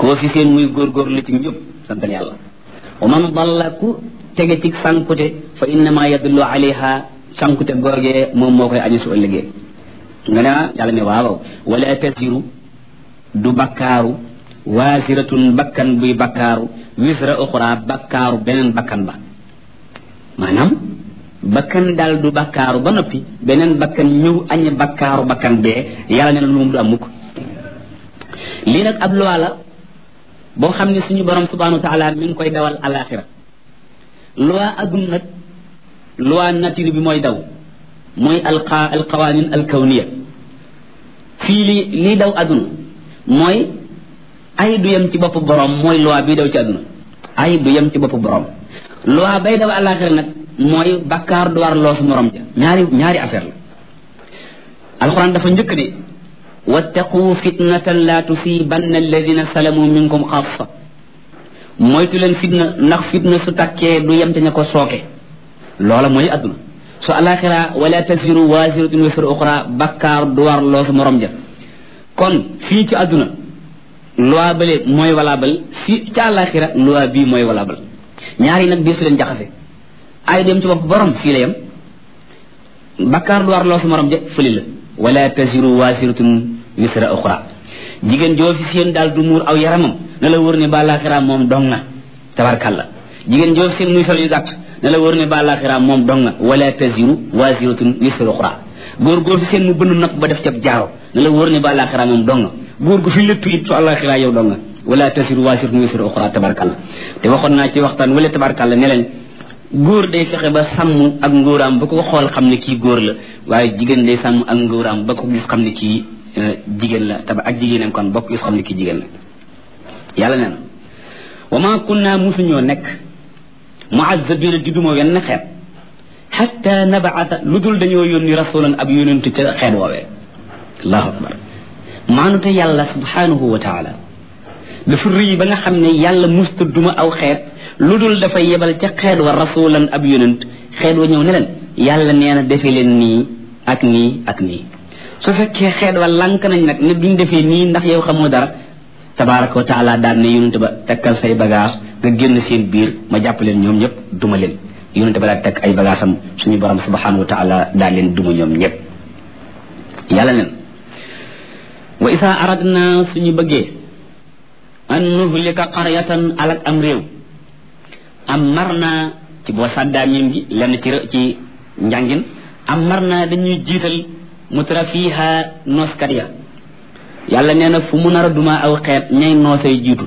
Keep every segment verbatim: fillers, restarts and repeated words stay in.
koo fi seen muy góorgóorlu ci njub santal yàlla wa man dalla ku tege ci sànkute fa innama yadullu alayha sànkute googee moom moo koy añu su ëllëgee nga ne yàlla ne waaw wala tasiru du bakkaaru waasiratun bakkan buy bakkaaru wisra uxra bakkaaru beneen bakkan ba maanaam bakkan daal du bakkaaru ba noppi beneen bakkan ñëw añ bakkaaru bakkan bee yàlla ne na lu moom du am mukk lii nag ab loi la boo xam ne suñu borom subhanahu wa taala mi ngi koy dawal alaxira loi aduna nag loi nature bi mooy daw mooy alqa alqawanin alkawniya fii li lii daw aduna mooy ay du yem ci bopp borom mooy loi bii daw ci aduna ay du yem ci bopp borom loi bay daw alaxira nag mooy bakkaar du war loosu morom ja ñaari ñaari affaire la alquran dafa njëkk ne wattaqu fitnatan la tusibanna alladina salamu minkum xaasa moytu leen fitna ndax fitna su takkee du yem te ña ko sooke loola mooy adduna su alaxira wala tasiru waasiratun wisra uxra bakkaar du war loosu morom ja kon fii ci adduna loi bale mooy valable fii ci alaxira loi bii mooy valable ñaari nag bii su leen jaxase ay dem ci bopp borom fii la yem bakkaar du war loosu morom ja fëli la wala tasiru waasiratun wisra uxra jigéen joo fi seen daal du muur aw yaramam na la wër ne ba alaxira moom dong na tabarkalla jigéen joo fi seen muy sol yu gàtt na la wër ne ba alaxira moom dong na wala tasiru waasiratun wisra uxra góor góor fi seen mu bënn nopp ba def cab jaaro na la wër ne ba alaxira moom dong na góor gu fi léttu it su alaxira yow dong na wala tasiru waasiratun wisra uxra tabarkalla te waxoon naa ci waxtaan wala tabarkalla ne leen góor day fexe ba sàmm ak ngóoraam ba ko xool xam ne kii góor la waaye jigéen day sàmm ak ngóoraam ba ko gis xam ne kii jigéen la taba ak jigéenam kon bokk gis xam ne kii jigéen la yàlla nee na wa ma kunna musuñoo nekk muazzabina di duma wenn xeet xatta nabaata lu dul dañoo yónni rasulan ab yónentu ca xeet woowee allahu akbar maanute yàlla subhanahu wa taala dafa rëy ba nga xam ne yàlla musta duma aw xeet lu dul dafay yebal ca xeet wa rasulan ab yonent xeet wa ñëw ne leen yàlla nee na defee leen nii ak nii ak nii su fekkee xeet wa lànk nañ nag ne duñ defee nii ndax yow xamoo dara tabaraka wa taala daan ne yonent ba tekkal say bagage nga génn seen biir ma jàpp leen ñoom ñëpp duma leen yonent ba daal teg ay bagage am suñu borom subhanahu wa taala daal leen duma ñoom ñëpp yàlla neen wa isa aradna suñu bëggee an nuhlika qaryatan alak am réew am mar naa ci boo sàddaa miim gi lenn ci ci njàngin am mar naa dañuy jiital mutrafiha nooskat ya yàlla nee na fu mu nar a duma aw xeet ñay noosay jiitu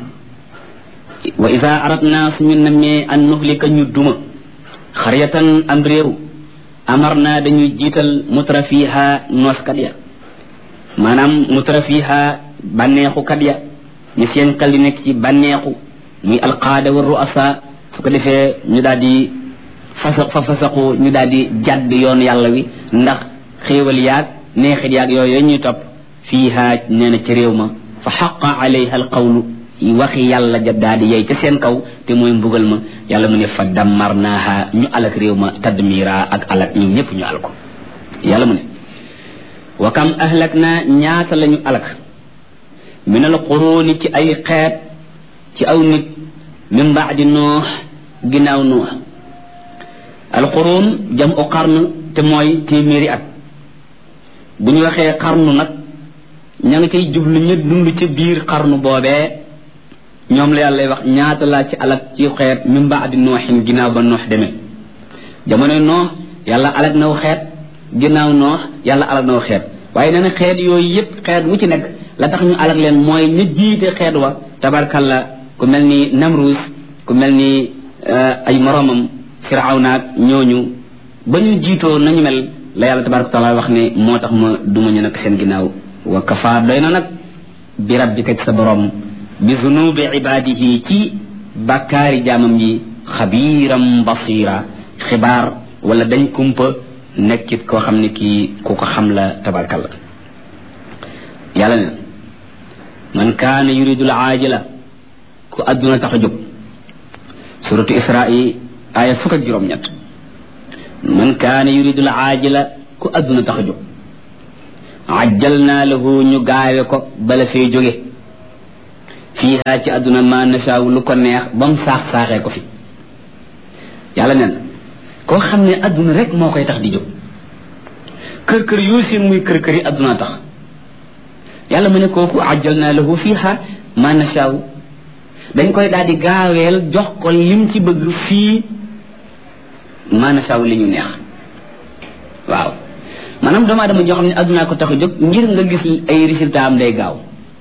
wa isa aradna suñu nammee an nuhlika ñu duma xaryatan am réew amar naa dañuy jiital mutrafiha nooskat ya maanaam mutrafiha bànneexukat ya ñu seen xel di nekk ci bànneexu muy alqaada wa ruasa su ko defee ñu daal di fasa fa fasaqu ñu daal di jàdd yoon yàlla wi ndax xéewal yaag neexit yaag yooyu ñuy topp fiiha nee na ci réew ma fa xaqa alayha alqawlu waxi yàlla ja daal di yey ca seen kaw te mooy mbugal ma yàlla mu ne fa dammarnaaha ñu alak réew ma tadmira ak alak ñoom ñëpp ñu al ko yàlla mu ne wa kam ahlak naa ñaata la ñu alak min al quruni ci ay xeet ci aw nit min baadi noox ginnaaw noox alquruun jam u qarn te mooy téeméeri at bu ñu waxee qarnu nag ña ngi cay jublu ñu dund ci biir qarnu boobee ñoom la yàlla wax ñaata laa ci alak ci xeet min baadi nooxin ginnaaw ba noox demee jamonoy noox yàlla alak naw xeet ginnaaw noox yàlla alak naw xeet waaye nee na xeet yooyu yëpp xeet wu ci nekk la tax ñu alak leen mooy ñu jiite xeet wa tabarkalla ku mel ni namrus ku mel ni ay moromam firawnaak ñooñu ba ñu jiitoo nañu mel la yàlla tabaraka taala wax ne moo tax ma duma ñu nag seen ginnaaw wa kafa doy na nag bi rabbika sa borom bi zunubi ibadihi ci bàkkaari jaamam yi xabiiram basira xibaar wala dañ kumpa nekkit koo xam ne kii ku ko xam la tabarakalla yàlla ne man kaana yuridul aajila ku adduna tax a jóg suratu isra'i aya fukk ak juróom-ñett man kaana yuridul aajila ku adduna tax a jóg ajjal naa lahu ñu gaawe ko bala fee jóge fiiha ci àdduna ma nasaaw lu ko neex ba mu saax saaxee ko fi yàlla neen koo xam ne àdduna rek moo koy tax di jóg kër kër yoo seen muy kër kër yi àdduna tax yàlla mu ne kooku ajjal naa lahu fiiha ma nasaaw dañ koy daal di gaaweel jox ko lim ci bëgg fii ma nasaaw li ñu neex waaw maanaam doomu aadama joo xam ne àdduna ko tax a jóg ngir nga gis ay résultat am day gaaw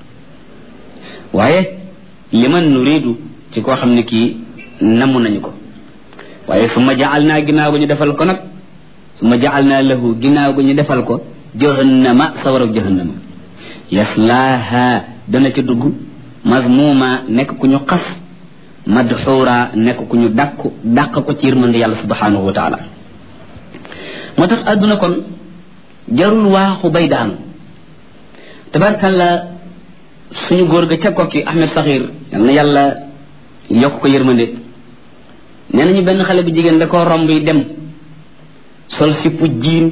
waaye liman nuridu ci koo xam ne kii namm nañu ko waaye su ma jaal naa ginnaaw gu ñu defal ko nag su ma jaal naa lahu ginnaaw gu ñu defal ko jahannama sawarab jahannama yaslaaha dana ca dugg mazmuma nekk ku ñu xas madxuura nekk ku ñu dàq dàq ko ci yërmande yàlla subhanahu wa taala moo tax àdduna kon jarul waaxu bay daanu tabarkalla suñu góor ga ca kokki Ahmed Sakhir yal na yàlla yokk ko yërmande nee nañu benn xale bu jigéen da koo romb yi dem sol sippu jiin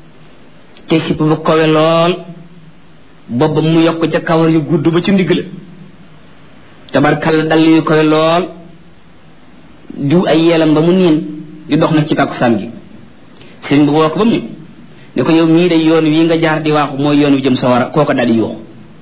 te sipp bu kowe lool booba mu yokk ca kawar yu gudd ba ci ndigg la tabarkalla dal yu kowe lool diw ay yeelam ba mu niin di dox nag ci tàkkusaan gi sëriñ bi woo ko ba mu ne ko yow mii day yoon wi nga jaar di waaxu mooy yoon wi jëm sawara kooko daal di yuuxu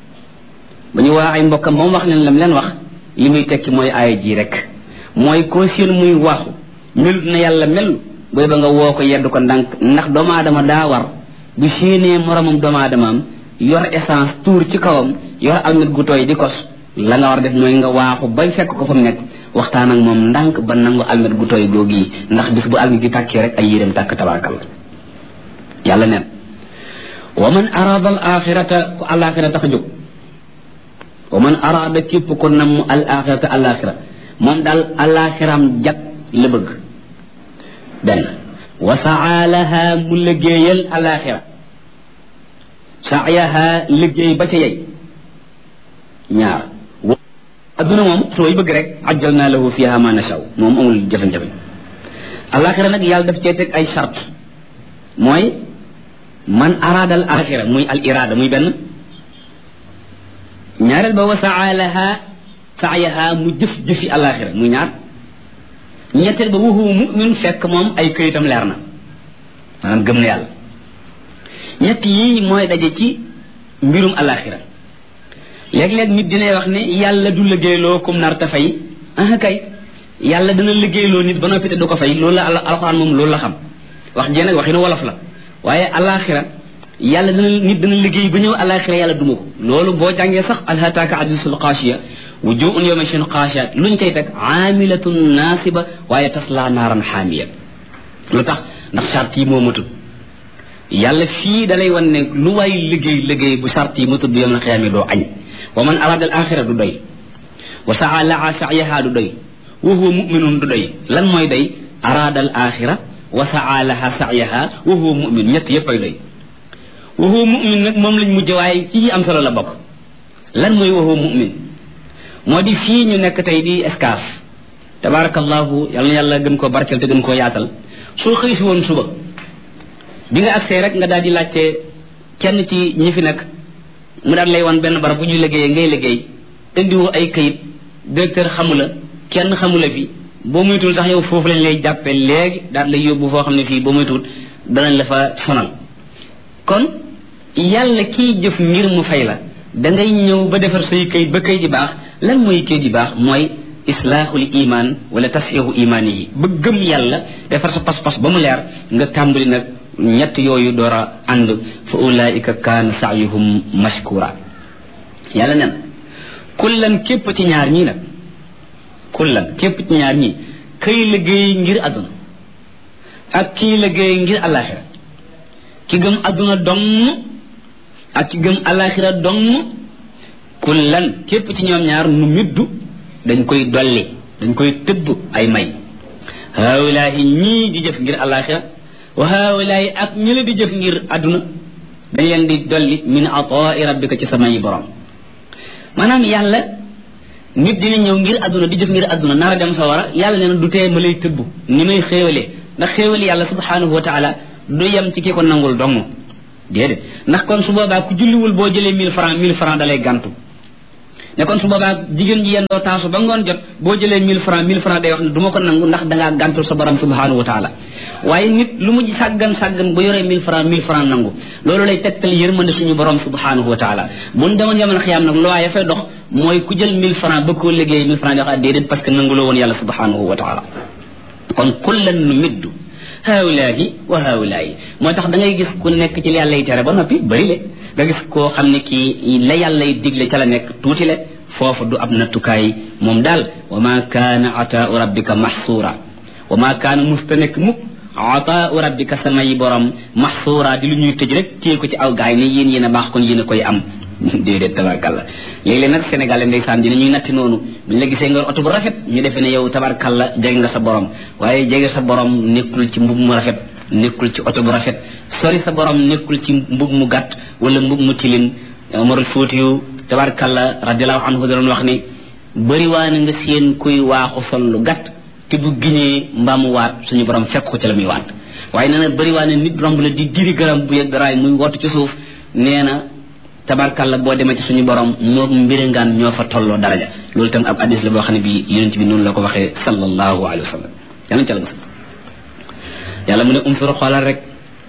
ba ñu waa ay mbokkam ba mu wax leen lam leen wax li muy tekki mooy aaya ji rek mooy koo seen muy waaxu melut na yàlla mel booy ba nga woo ko yedd ko ndànk ndax doomu aadama daa war bu séenee moromam doomu aadamaam yor essence tuur ci kawam yor almet gu tooy di kos la nga war def mooy nga waaxu bay fekk ko fa mu nekk waxtaan ak moom ndànk ba nangu almet gu tooy googu yi ndax bis bu almet gi tàkkee rek ay yéreem tàkk tabarakalla yàlla neen wa man arada al axirata ku alaxira tax a jóg wa man arada képp ko namm al axirata alaxira moom daal alaxiram jag la bëgg benn wa saalaha mu liggéeyal alaxira saayaha liggéey ba ca yey ñaar adduna moom sooy bëgg rek ajjal naa lahu fiha ma nashaw moom amul jafe-jafe alaxira nag yàlla daf cee teg ay charte mooy man arada al axira muy al irada muy benn ñaareel ba wa saalaha saayaha mu jëf-jëfi alaxira muy ñaar ñetteel ba wuhu mu'min fekk moom ay këyitam leer na maanaam gëm na yàlla ñett yii mooy daje ci mbirum alaxira léeg-léeg nit dinay wax ne yàlla du liggéeyloo kum nar ta fay ah kay yàlla dana liggéeyloo nit ba noppi te du ko fay loolu la alxuraan moom loolu la xam wax jee nag waxinu wolof la waaye alaxira yàlla dana nit dana liggéey ba ñëw alaxira yàlla duma ko loolu boo jàngee sax alhataaka hadiisul xaashiya wujuhun yawma idin xaashiya luñ cay teg aamilatun naasiba waaye tasla naaran xaamiya lu tax ndax charte yi moo matul yàlla fii dalay wan ne lu waay liggéey liggéey bu charte yi matul bu yawmal qiyaama doo añ wa man arada al axira du doy wa saa laa sa'yaha du doy wa huwa muminun du doy lan mooy doy arada al axira wa saa laha sa'yaha wa huwa mumin ñett yëpp ay doy wa huwa mumin nag moom lañ mujj waaye ci am solo la bokk lan mooy wa huwa mumin moo di fii ñu nekk tey di escaf tabarakallahu yal na yàlla gën koo barkeel te gën koo yaatal soo xëy si woon suba bi nga agsee rek nga daal di laajte kenn ci ñi fi nekk mu daal lay wan benn barab bu ñuy liggéeyee ngay liggéey indiwoo ay kayit directeur xamula kenn xamula fi boo muytul sax yow foofu lañ lay jàppee léegi daal lay yóbbu foo xam ne fii boo muytul danañ la fa sonal kon yàlla kiy jëf ngir mu fay la da ngay ñëw ba defar say kayit ba kayit di baax lan mooy kayit di baax mooy islaaxul iman wala tasxiixu imaan yi ba gëm yàlla defar sa pas-pas ba mu leer nga tàmbali nag ñett yooyu door a ànd fa ulaika kaana saayuhum mashkura yàlla nen kullan képp ci ñaar ñii nag kullan képp ci ñaar ñii kay liggéey ngir àdduna ak kii liggéey ngir alaxira ki gëm àdduna dong ak ki gëm alaxira dong kullan képp ci ñoom ñaar nu middu dañ koy dolli dañ koy tëbb ay may haawulaahi ñii di jëf ngir alaxira wa haawulaahi ak ñi la di jëf ngir àdduna dañ leen di dolli min ataai rabbika ci samay borom maanaam yàlla nit dina ñëw ngir àdduna di jëf ngir àdduna nar a dem sawara yàlla nee na du tee ma lay tëbb ni may xéewalee ndax xéewali yàlla subhanahu wa taala du yem ci ki ko nangul dong déedéet ndax kon su boobaa ku julliwul boo jëlee mille francs mille francs dalay gàntu ne kon su boobaa jigéen ji yendoo taasu ba ngoon jot boo jëlee mille francs mille francs day wax ne du ma ko nangu ndax dangaa gàntul sa borom subhanahu wa taala waaye nit lu mu sàggan sàggan bu yoree mille francs mille francs nangu loolu lay tegtal yërmande suñu borom subhanahu wa taala buñ demoon yamal xiyaam nag loo ya fay dox mooy ku jël mille francs ba koo liggéey mille francs jox déedéet parce que nanguloo woon yàlla subhanahu wa taala kon kullan nu middu haawulaahi wa haawulaahi moo tax da ngay gis ku nekk ci yàlla yi tere ba noppi bëri le nga gis koo xam ne kii la yàlla yi digle ca la nekk tuuti le foofu du ab nattukaay moom daal wa ma kaana ataau rabbika maxsuura wa ma kaana musta nekk mukk ataau rabbika samay borom maxsuura di lu ñuy tëj rek téye ko ci aw gaay ne yéen yéen a baax kon yéen a koy am déedéet tabarkalla léeg-léeg nag Sénégal ndeysaan dina ñuy natti noonu buñ la gisee nga oto bu rafet ñu defee ne yow tabarkalla jege nga sa borom waaye jege sa borom nekkul ci mbub mu rafet nekkul ci oto bu rafet sori sa borom nekkul ci mbub mu gàtt wala mbub mu tilim Umarul Fuutiyu tabarkalla radiallahu anhu da doon wax ni bëri waa na nga seen kuy waaxu sol lu gàtt te bu giñee mbaamu waat suñu borom fekk ko ci la muy waat waaye nee na bëri waa na nit romb la di diri garam bu yegg raay muy wootu ci suuf nee na tabarkalla boo demee ci suñu borom moom mbirangaan ñoo fa tolloo daraja loolu tam ab hadis la boo xam ne bi yonent bi noonu la ko waxee sallallahu alayhi wa sallam yàlla ca la mos yàlla mu ne umsur xoolal rek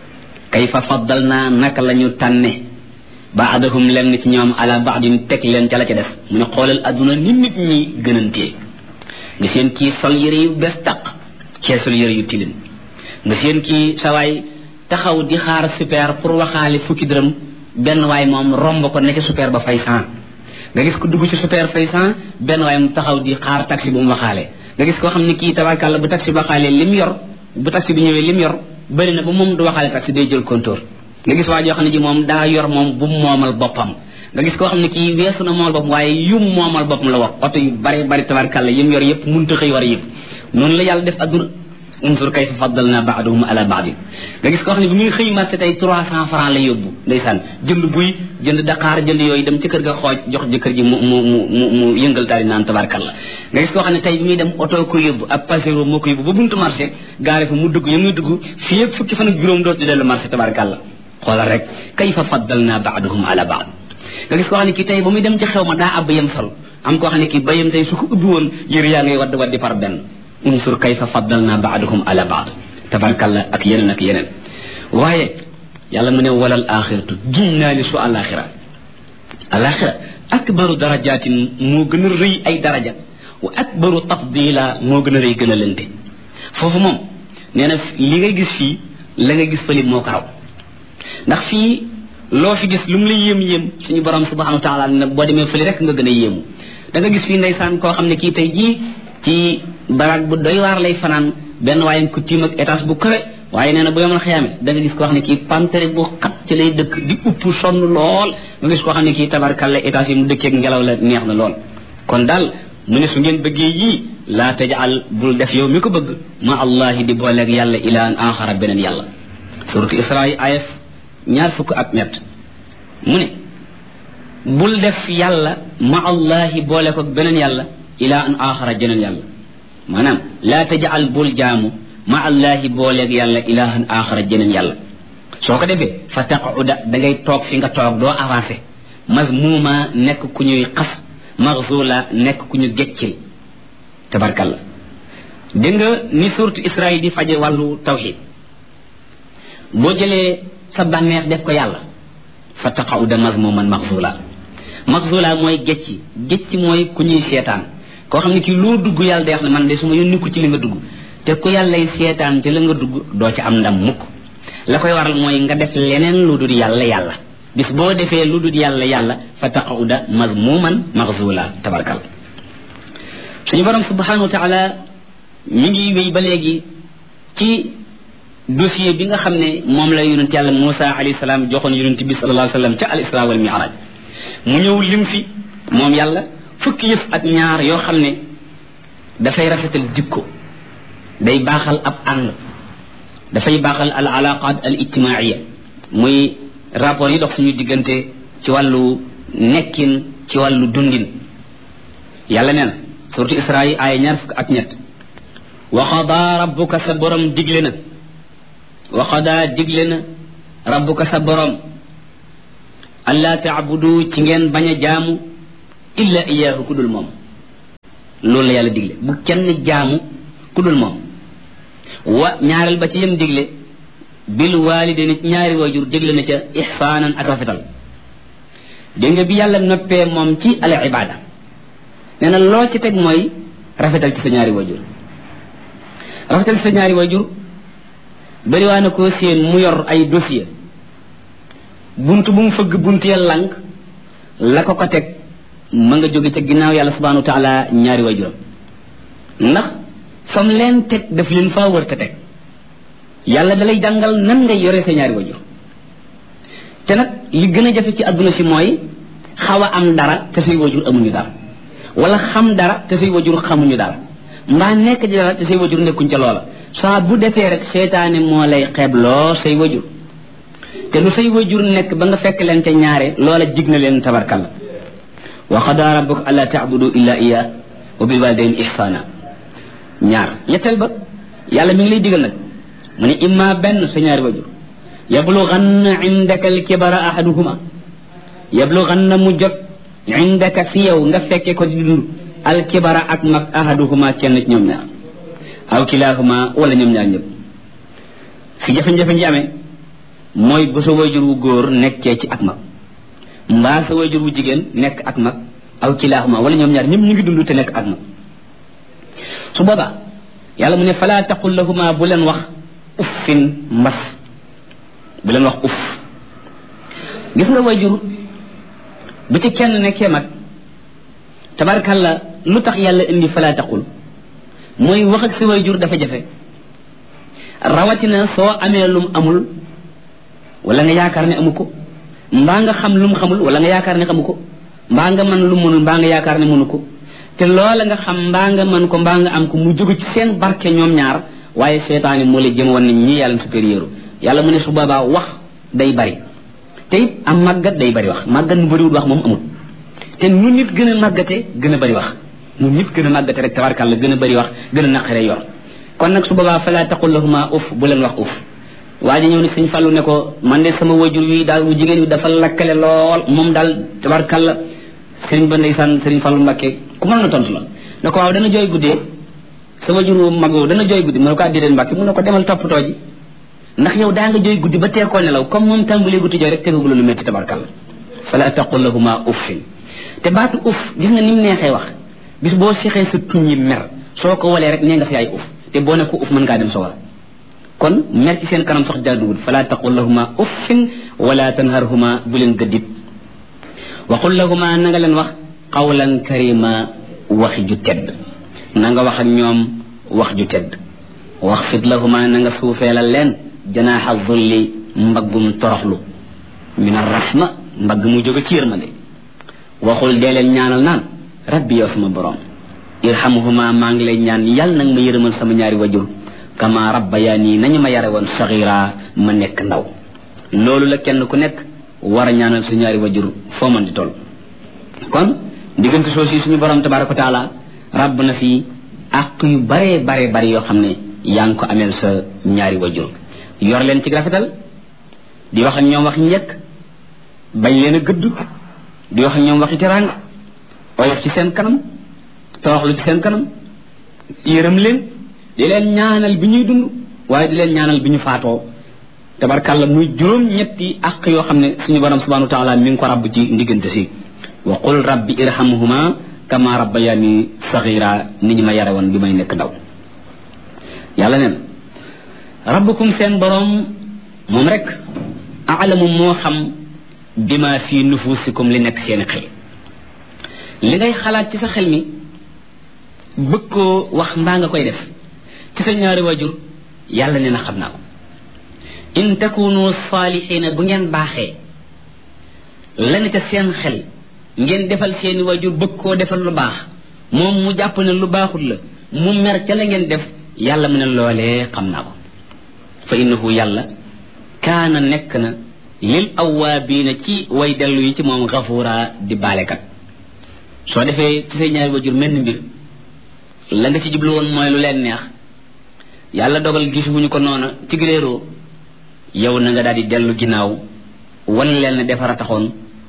kayfa faddal naa naka la ñu tànne baadahum lenn ci ñoom ala baadin teg leen ca la ca des mu ne xoolal adduna ni nit ñi gënantee nga seen kii sol yëre yu bees taq cee sol yëre yu tilim nga seen kii sawaay taxaw di xaar super pour waxaale fukki dërëm benn waay moom romb ko nekk super ba fay cent nga gis ko dugg ci super fay cent benn waay mu taxaw di xaar taxi bu mu waxaale nga gis koo xam ne kii tabarkàlla bu taxi ba xaalee lim yor bu taxi bi ñëwee lim yor bëri na ba moom du waxaale taxi day jël compteur nga gis waa joo xam ne ji moom daa yor moom bu moomal boppam nga gis koo xam ne kii weesu na moomal boppam waaye yum moomal boppam la wax oto yu bari bari tabarkàlla yim yor yëpp mënut a xëy war a yëpp noonu la yàlla def adduna unsur kayfa faddalna ba'dahum ala ba'd nga gis koo xam ne bi muy xëy marché tey trois cent francs la yóbbu ndeysaan jënd buy jënd Dakar jënd yooyu dem ci kër ga xooj jox jëkkër ji mu mu mu mu yëngal daal di naan tabarkalla nga gis koo xam ne tey bi muy dem oto ko yóbbu ab pasero moo ko yóbbu ba buntu marché gaare fa mu dugg ya muy dugg fii yëpp fukki fan ak juróom dootu dellu marché tabarkalla xoolal rek kayfa faddalna ba'dahum ala ba'd nga gis koo xam ne kii tey ba muy dem ci xew ma daa ab yem sol am koo xam ne kii bayam tey su ko ubbi woon yëre yaa ngay wadd waddi par benn unsur kayfa faddalna ba'dahum ala ba'd tabarkalla ak yeneen ak yeneen waaye yàlla mu ne walal axiratu giñ naa ni su alaxira alaxira akbaru darajatin moo gën a rëy ay daraja wa akbaru tafdila moo gën a rëy gën a lënte foofu moom nee na li ngay gis fii la nga gis fële moo ko raw ndax fii loo fi gis lu mu la yéem yéem suñu borom subhanahu wa taala ne boo demee fële rek nga gën a yéemu da nga gis fii ndeysaan koo xam ne kii tey jii ci baraag bu doy waar lay fanaan benn waaye ku tiim ak étage bu kawe waaye nee na bu yomal xiyaame da nga gis koo xam ne kii pantere bu xat ci lay dëkk di upp sonn lool nga gis koo xam ne kii tabarkalla étage yi mu dëkkeeg ngelaw la neex na lool kon daal mu ne su ngeen bëggee yii laa tajal bul def yow mi ko bëgg ma allahi di booleeg yàlla ilaan axara beneen yàlla suratu isra ayef ñaar fukk ak ñett mu ne bul def yàlla ma allahi boole ko beneen yàlla ila an axara jeneen yàlla maanaam laa tajal bul jaamu ma allahi booleeg yàlla ilahan axara jeneen yàlla soo ko defee fa taquda da ngay toog fi nga toog doo avancé mazmuma nekk ku ñuy xas maxzula nekk ku ñu geccil tabarkalla dégg nga ni suratu Israël di faje wàllu tawxid boo jëlee sa bànneex def ko yàlla fa taquda mazmuman maxzula maxzula mooy gecci gecci mooy ku ñuy seetaan koo xam ne kii loo dugg yàlla day wax ne man de su ma yónni ko ci li nga dugg te ku yàllay seetaan ci la nga dugg doo ci am ndam mukk la koy waral mooy nga def leneen lu dul yàlla yàlla bis boo defee lu dul yàlla yàlla fa taquda mazmuman maxzula tabarkal suñu borom subhanahu wa taala mi ngi wéy ba léegi ci dossier bi nga xam ne moom la yonent yàlla Moussa alayhi salaam joxoon yonent bi sallallahu alayhi wa sallam ca al isra wal mi'raj mu ñëw lim fi moom yàlla fukki yëf ak ñaar yoo xam ne dafay rafetal jikko day baaxal ab ànd dafay baaxal al alaqat al ijtimaiya muy rapport yi dox suñu diggante ci wàllu nekkin ci wàllu dundin yàlla nee na suratu isra yi aaya ñaar fukk ak ñett wa qada rabbuka sa borom digle na wa qada digle na rabbuka sa borom alla taabudu ci ngeen bañ a jaamu illa iyaahu ku dul moom loolu la yàlla digle bu kenn jaamu ku dul moom wa ñaareel ba ci yem digle bil waalidayni ñaari waajur digle na ca ihsaanan ak rafetal dégg nga bi yàlla noppee moom ci al ibaada nee na loo ci teg mooy rafetal ci sa ñaari waajur rafetal ci sa ñaari waajur bari waa na koo séen mu yor ay dossier bunt bu mu fëgg bunt ya lànk la ko ko teg ma nga jóge ca ginnaaw yàlla subhanahu wa taala ñaari waajuram ndax fam leen teg daf leen faa wër te teg yàlla dalay jàngal nan ngay yore sa ñaari waajur te nag li gën a jafe ci àdduna si mooy xaw a am dara te say waajur amuñu dara wala xam dara te say waajur xamuñu dara mbaa nekk ci dara te say waajur nekkuñ ca loola saa bu defee rek seytaane moo lay xeebloo say waajur te lu say waajur nekk ba nga fekk leen ca ñaare loola jig na leen tabarkalla wa qadaa rabbuka allaa ta'budu illaa iyyaahu wa bil waalidayni ihsaana ñaar ñetteel ba yàlla mi ngi lay digal nag mu ne imma benn sa ñaari waajur yablughanna indaka al-kibara ahaduhuma yablughanna mu jot indaka fi yow nga fekke ko di dund al-kibara ak mag ahaduhuma kenn ci ñoom ñaar aw kilaahuma wala ñoom ñaar ñëpp fi jafe-jafe ji amee mooy bu sa waajur wu góor nekkee ci ak mag mbaa sa waajur wu jigéen nekk ak mag aw kilaahuma wala ñoom ñaar ñëpp ñu ngi dund te nekk ak mag su boobaa yàlla mu ne falaa taqul lahuma bu leen wax uffin mbas bu leen wax uff gis nga waajur bu ci kenn nekkee mag tabarkalla lu tax yàlla indi falaa taqul mooy wax ak sa waajur dafa jafe rawatina soo amee lum amul wala nga yaakaar ne amu ko mbaa nga xam lum xamul wala nga yaakaar ne xamu ko mbaa nga mën lu mënul mbaa nga yaakaar ne mënu ko te loola nga xam mbaa nga mën ko mbaa nga am ko mu jóge ci seen barke ñoom ñaar waaye seetaani moo lay jëm woon ne ñii yàlla supérieur yàlla mu ne su boobaa wax day bari te it am màggat day bari wax màggat mu bariwul wax moom amul te nu nit gën a màggate gën a bari wax nu nit gën a màggate rek tabarkàlla gën a bari wax gën a naqare yor kon nag su boobaa falaa taqul lahuma uf bu leen wax uf waa ji ñëw ne sëñ Fallu ne ko man de sama wajur wi daal wu jigéen wi dafa lakkale lool moom daal tabarkàlla sëriñ ba ndeysaan sëriñ Fallu Mbàkke ku mën na tontu la ne ko waaw dana jooy guddee sa wajur mag woowu dana jooy guddi mu ne ko déedéet Mbàkke mu ne ko demal toppatoo ji ndax yow daa nga jooy guddi ba teekoo nelaw comme moom tàmbalee guddi jooy rek tegagula lu métti tabarkàlla falaa taqul lahuma uffin te baatu uff gis nga ni mu neexee wax bis boo sexee sa tuñ yi mer soo ko walee rek nee nga fi ay uff te boo ne ko uff mën ngaa dem sa war kon mer ci seen kanam sax jaaduwul falaa taqul lahuma uffin wala tanharhuma bu leen gëddit wa qul lahuma na nga leen wax qawlan karima waxi ju tedd na nga wax ak ñoom wax ju tedd wax fit lahuma na nga suufeelal leen janaaxa zulli mbaggum toroxlu min arrahma mbagg mu jóge ci yërmande waxul dee leen ñaanal naan rabbi yow sama borom irhamhuma maa ngi lay ñaan yàlla nag ma yërëmal sama ñaari wajur kama rabbayaani nañu ma yare woon saxiira ma nekk ndaw loolu la kenn ku nekk war a ñaanal su ñaari wajur foo mën di toll kon diggante soo si suñu borom tabaraka wa taala rabb na fi àq yu bare bare bare yoo xam ne yaa ngi ko ameel sa ñaari wajur yor leen ci rafetal di wax ak ñoom wax njëkk bañ leen a gëdd di wax ak ñoom waxi teraanga oyof ci seen kanam toroxlu ci seen kanam yërëm leen di leen ñaanal bi ñuy dund waaye di leen ñaanal bi ñu faatoo tabarkàlla muy juróom ñetti àq yoo xam ne suñu borom subhanahu wa taala mi ngi ko rabb ci ndiggante si wa qul rabbi irhamhuma kama rabbayani saghira ni ñu ma yare woon bi may nekk ndaw yàlla neen rabbukum seen borom moom rek aalamu moo xam bima fi nufusikum li nekk seeni xel li ngay xalaat ci sa xel mi bëgg koo wax mbaa nga koy def ci sa ñaari wajur yàlla nee na xam naa ko in takunu saalihiina bu ngeen baaxee la ne ca seen xel ngeen defal seeni wajur bëgg koo defal lu baax moom mu jàpp ne lu baaxul la mu mer ca la ngeen def yàlla mu ne loolee xam naa ko fa innahu yàlla kaana nekk na lil awaabiina ci way dellu yi ci moom gafuura di baalekat soo defee ci say ñaari wajur mel ni mbir la nga ci jublu woon mooy lu leen neex yàlla dogal gisuñu ko noona ci gréeroo yow na nga daal di dellu ginnaaw wan leen ne defara taxoon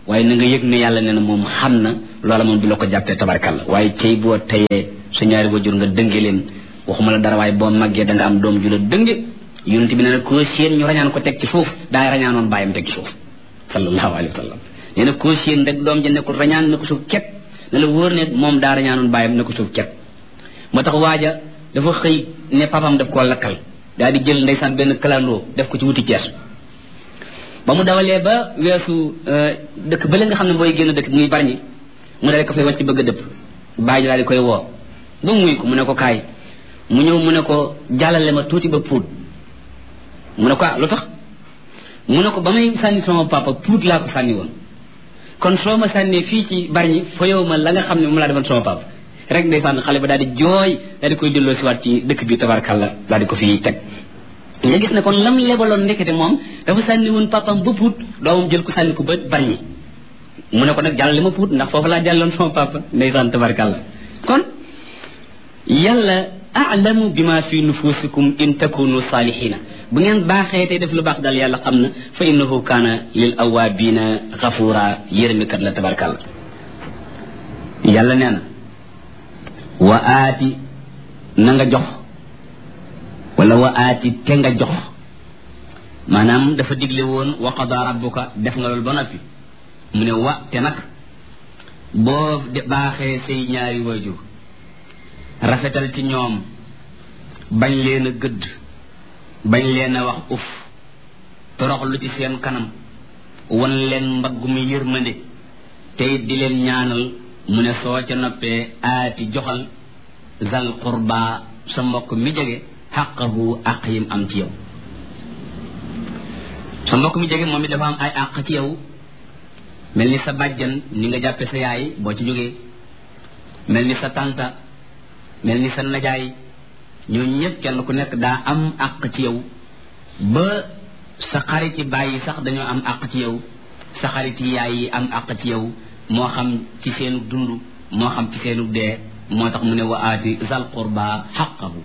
waaye na nga yëg ne yàlla nee na moom xam na loola moom du la ko jàppee tabarkalla waaye cey boo tayee sa ñaari wajur nga dënge leen waxuma la dara waaye boo màggee da nga am doom ju la dënge yonent bi nee na koo séen ñu rañaan ko teg ci suuf daa rañaanoon bàyyam teg ci suuf sallallahu alayhi wa sallam nee na koo séen rek doom ja nekkul rañaan na ko suuf ket ne la wóor ne moom daa rañaanoon bàyyam ne ko suuf ket moo tax waaja dafa xëy ne papam daf koo lakkal daal di jël ndeysaan benn kalandoo def ko ci wuti Cees ba mu dawalee ba weesu dëkk ba la nga xam ne booy génn dëkk muy Bargny mu daal di ko fay wàcc bëgg a dëpp bàyyi daal di koy woo ba muy ko mu ne ko kaay mu ñëw mu ne ko jàllale ma tuuti ba Pout mu ne ko ah lu tax mu ne ko ba may sànni sama papa Pout laa ko sànni woon kon soo ma sànnee fii ci Bargny fayoo ma la nga xam ne mu laa defoon sama papa rek ndeysaan xale ba daal di jooy daal di koy delloo si waat ci dëkk bi tabarkalla daal di ko fi teg nga gis ne kon lam lebaloon ndekete moom dafa sànni woon papam ba Pout doomam jël ko sànni ko ba Bargny mu ne ko nag jàllale ma Pout ndax foofu laa jàlloon sama papa ndeysaan tabarkalla kon yàlla a'lamu bima fi nufusikum in takunu salihina bu ngeen baaxee tey def lu baax daal yàlla xam na fa innahu kaana lil awabina ghafura yërëmikat la tabarkalla yàlla nee na wa aati na nga jox wala wa aati te nga jox maanaam dafa digle woon wa qada rabbuka def nga loolu ba noppi mu ne wa te nag boo baaxee say ñaari waajur rafetal ci ñoom bañ leen a gëdd bañ leen a wax uf toroxlu ci seen kanam wan leen mbagg mi yërmande te it di leen ñaanal mu ne soo ca noppee aati joxal zal qurba sa mbokk mi jege xaqahu àq yim am ci yow sa mbokk mi jege moom it dafa am ay àq ci yow mel ni sa bàjjan ni nga jàppe sa yaay boo ci jógee mel ni sa tànta mel ni sa najaay ñooñu ñëpp kenn ku nekk daa am àq ci yow ba sa xariti baay yi sax dañoo am àq ci yow sa xariti yaay yi am àq ci yow moo xam ci seenu dund moo xam ci seenu dee moo tax mu ne wa aati zal qurba xaqahu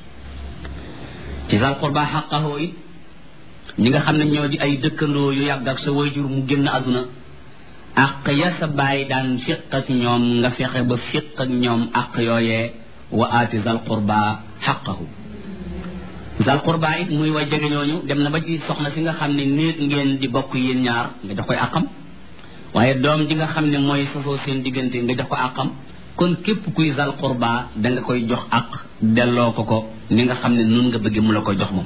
ci zal qurba xaqahu it ñi nga xam ne ñoo di ay dëkkandoo yu yàgg ak sa wayjur mu génn àdduna àq ya sa baay daan fiq ak ñoom nga fexe ba fiq ak ñoom àq yooyee wa aati zal qurba xaqahu zal qurba it muy way jege ñooñu dem na ba ci soxna si nga xam ne néeg ngeen di bokk yéen ñaar nga jox koy àqam waaye doom ji nga xam ne mooy sosoo seen diggante nga jox ko àqam kon képp kuy zal qurba da nga koy jox àq delloo ko ko ni nga xam ne nun nga bëgg mu la koy jox moom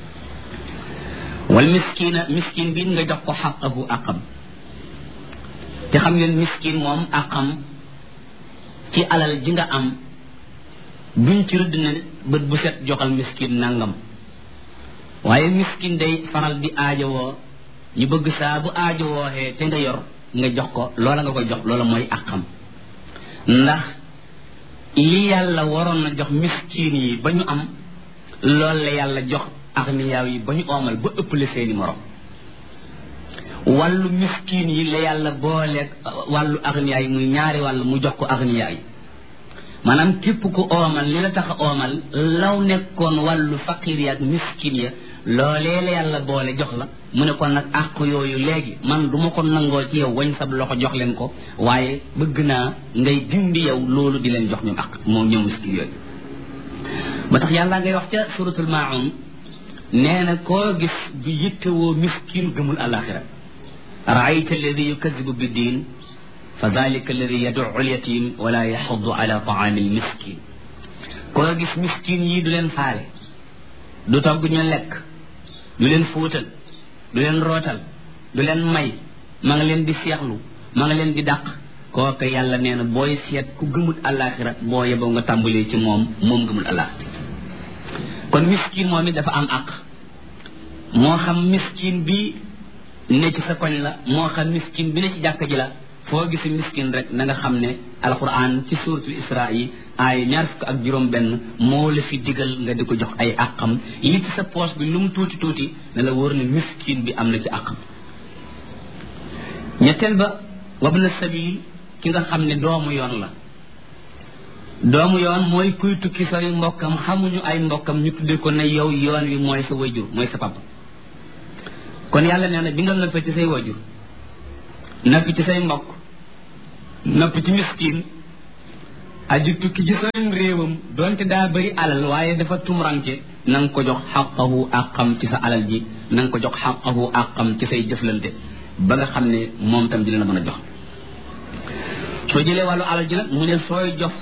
wal miskina miskin bi nga jox ko xaqahu àqam te xam ngeen miskin moom àqam ci alal ji nga am duñ ci rëdd ne bët bu set joxal miskin nangam waaye miskin day faral di aajowoo ñu bëgg saa bu aajowooxee te nga yor nga jox ko loola nga koy jox loola mooy àqam ndax li yàlla waroon na jox miskin yi ba ñu am loolu la yàlla jox agniyaa yi ba ñu oomal ba ëppale seeni morom wàllu miskin yi la yàlla booleeg wàllu agniyaa yi muy ñaari wàll mu jox ko agniyaa yi maanaam képp ku oomal li la tax a oomal law nekkoon wàllu faqir yi ak miskin ya loolee la yàlla boole jox la mu ne kon nag àq yooyu léegi man du ma ko nangoo ci yow wañ sab loxo jox leen ko waaye bëgg naa ngay dindi yow loolu di leen jox ñoom àq moom ñoom miskin yooyu ba tax yàlla ngay wax ca suratul maun nee na koo gis di yittewoo miskin gëmul alaxira raayta alladi yukadibu bi diin fa dalika alladi yaduu lyatim wala yaxudu ala taami lmiskin koo gis miskin yi du leen faale du togg ñu lekk du leen fóotal du leen rootal du leen may ma nga leen di seexlu ma nga leen di dàq kooku yàlla nee na booy seet ku gëmul alaxira boo yeboo nga tàmbalee ci moom moom gëmul alaxira kon miskin moom it dafa am àq moo xam miskin bi ne ci sa koñ la moo xam miskin bi ne ci jàkka ji la foo gisi miskin rek na nga xam ne alquran ci suratul isra yi ay ñaar fukk ak juróom benn moo la fi digal nga di ko jox ay àqam yi ci sa poche bi lu mu tuuti tuuti ne la wóor ne miskin bi am na ci àqam ñetteel ba wabna sabil ki nga xam ne doomu yoon la doomu yoon mooy kuy tukki sori mbokkam xamuñu ay mbokkam ñu tuddee ko ne yow yoon wi mooy sa wayjur mooy sa papa kon yàlla nee na bi nga noppee ci say wayjur noppi ci say mbokk noppi ci miskin aju tukki ci seen réewam donte daa bëri alal waaye dafa tumranke na nga ko jox xaqahu àqam ci sa alal ji na nga ko jox xaqahu àqam ci say jëflante ba nga xam ne moom tam dina la mën a jox soo jëlee wàllu alal ji nag mu ne sooy jox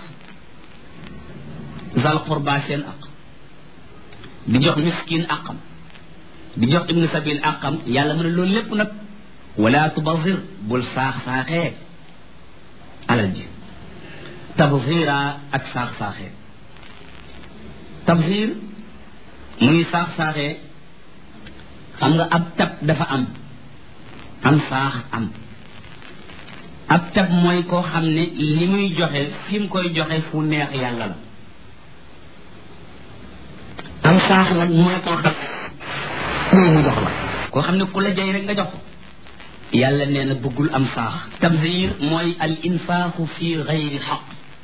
zal qurba seen aq di jox miskin àqam di jox ibnu sabil àqam yàlla mu ne loolu lépp nag wala tubazir bul saax saaxee alal ji tabzira ak saax saaxee tabzir muy saax saaxee xam nga ab tab dafa am am saax am ab tab mooy koo xam ne li muy joxe fi mu koy joxe fu neex yàlla la am saax nag mooy koo xam ne mu jox la koo xam ne ku la jay rek nga jox yàlla nee na bëggul am saax tabzir mooy al infaaxu fi gayri xaq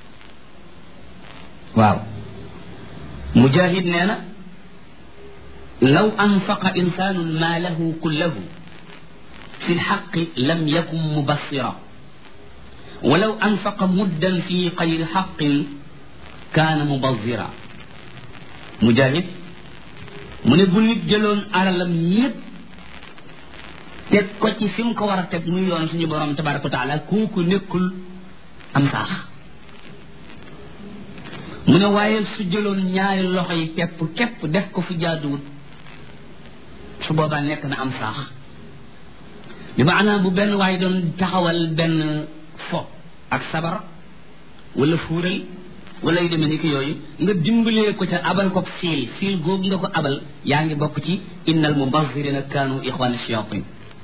waaw mujahid nee na law anfaqa insaanun maalahu kullahu fi lxaqi lam yakun mubassira walaw anfaqa muddan fi gayri xaqin kaana mubassira mujahid mu ne bu nit jëloon alalam ñépp teg ko ci fi mu ko war a teg muy yoon suñu borom tabaraka wa taala kooku nekkul am saax mu ne waaye su jëloon ñaari loxo yi pepp képp def ko fi jaaduwut su boobaa nekk na am saax bi maanaam bu benn waaye doon taxawal benn fo ak sabar wala fuural wala yu demee ni ki yooyu nga dimbalee ko ca abal ko fiil fiil googu nga ko abal yaa ngi bokk ci innal mubazzirina kaanu ixwaana shayatin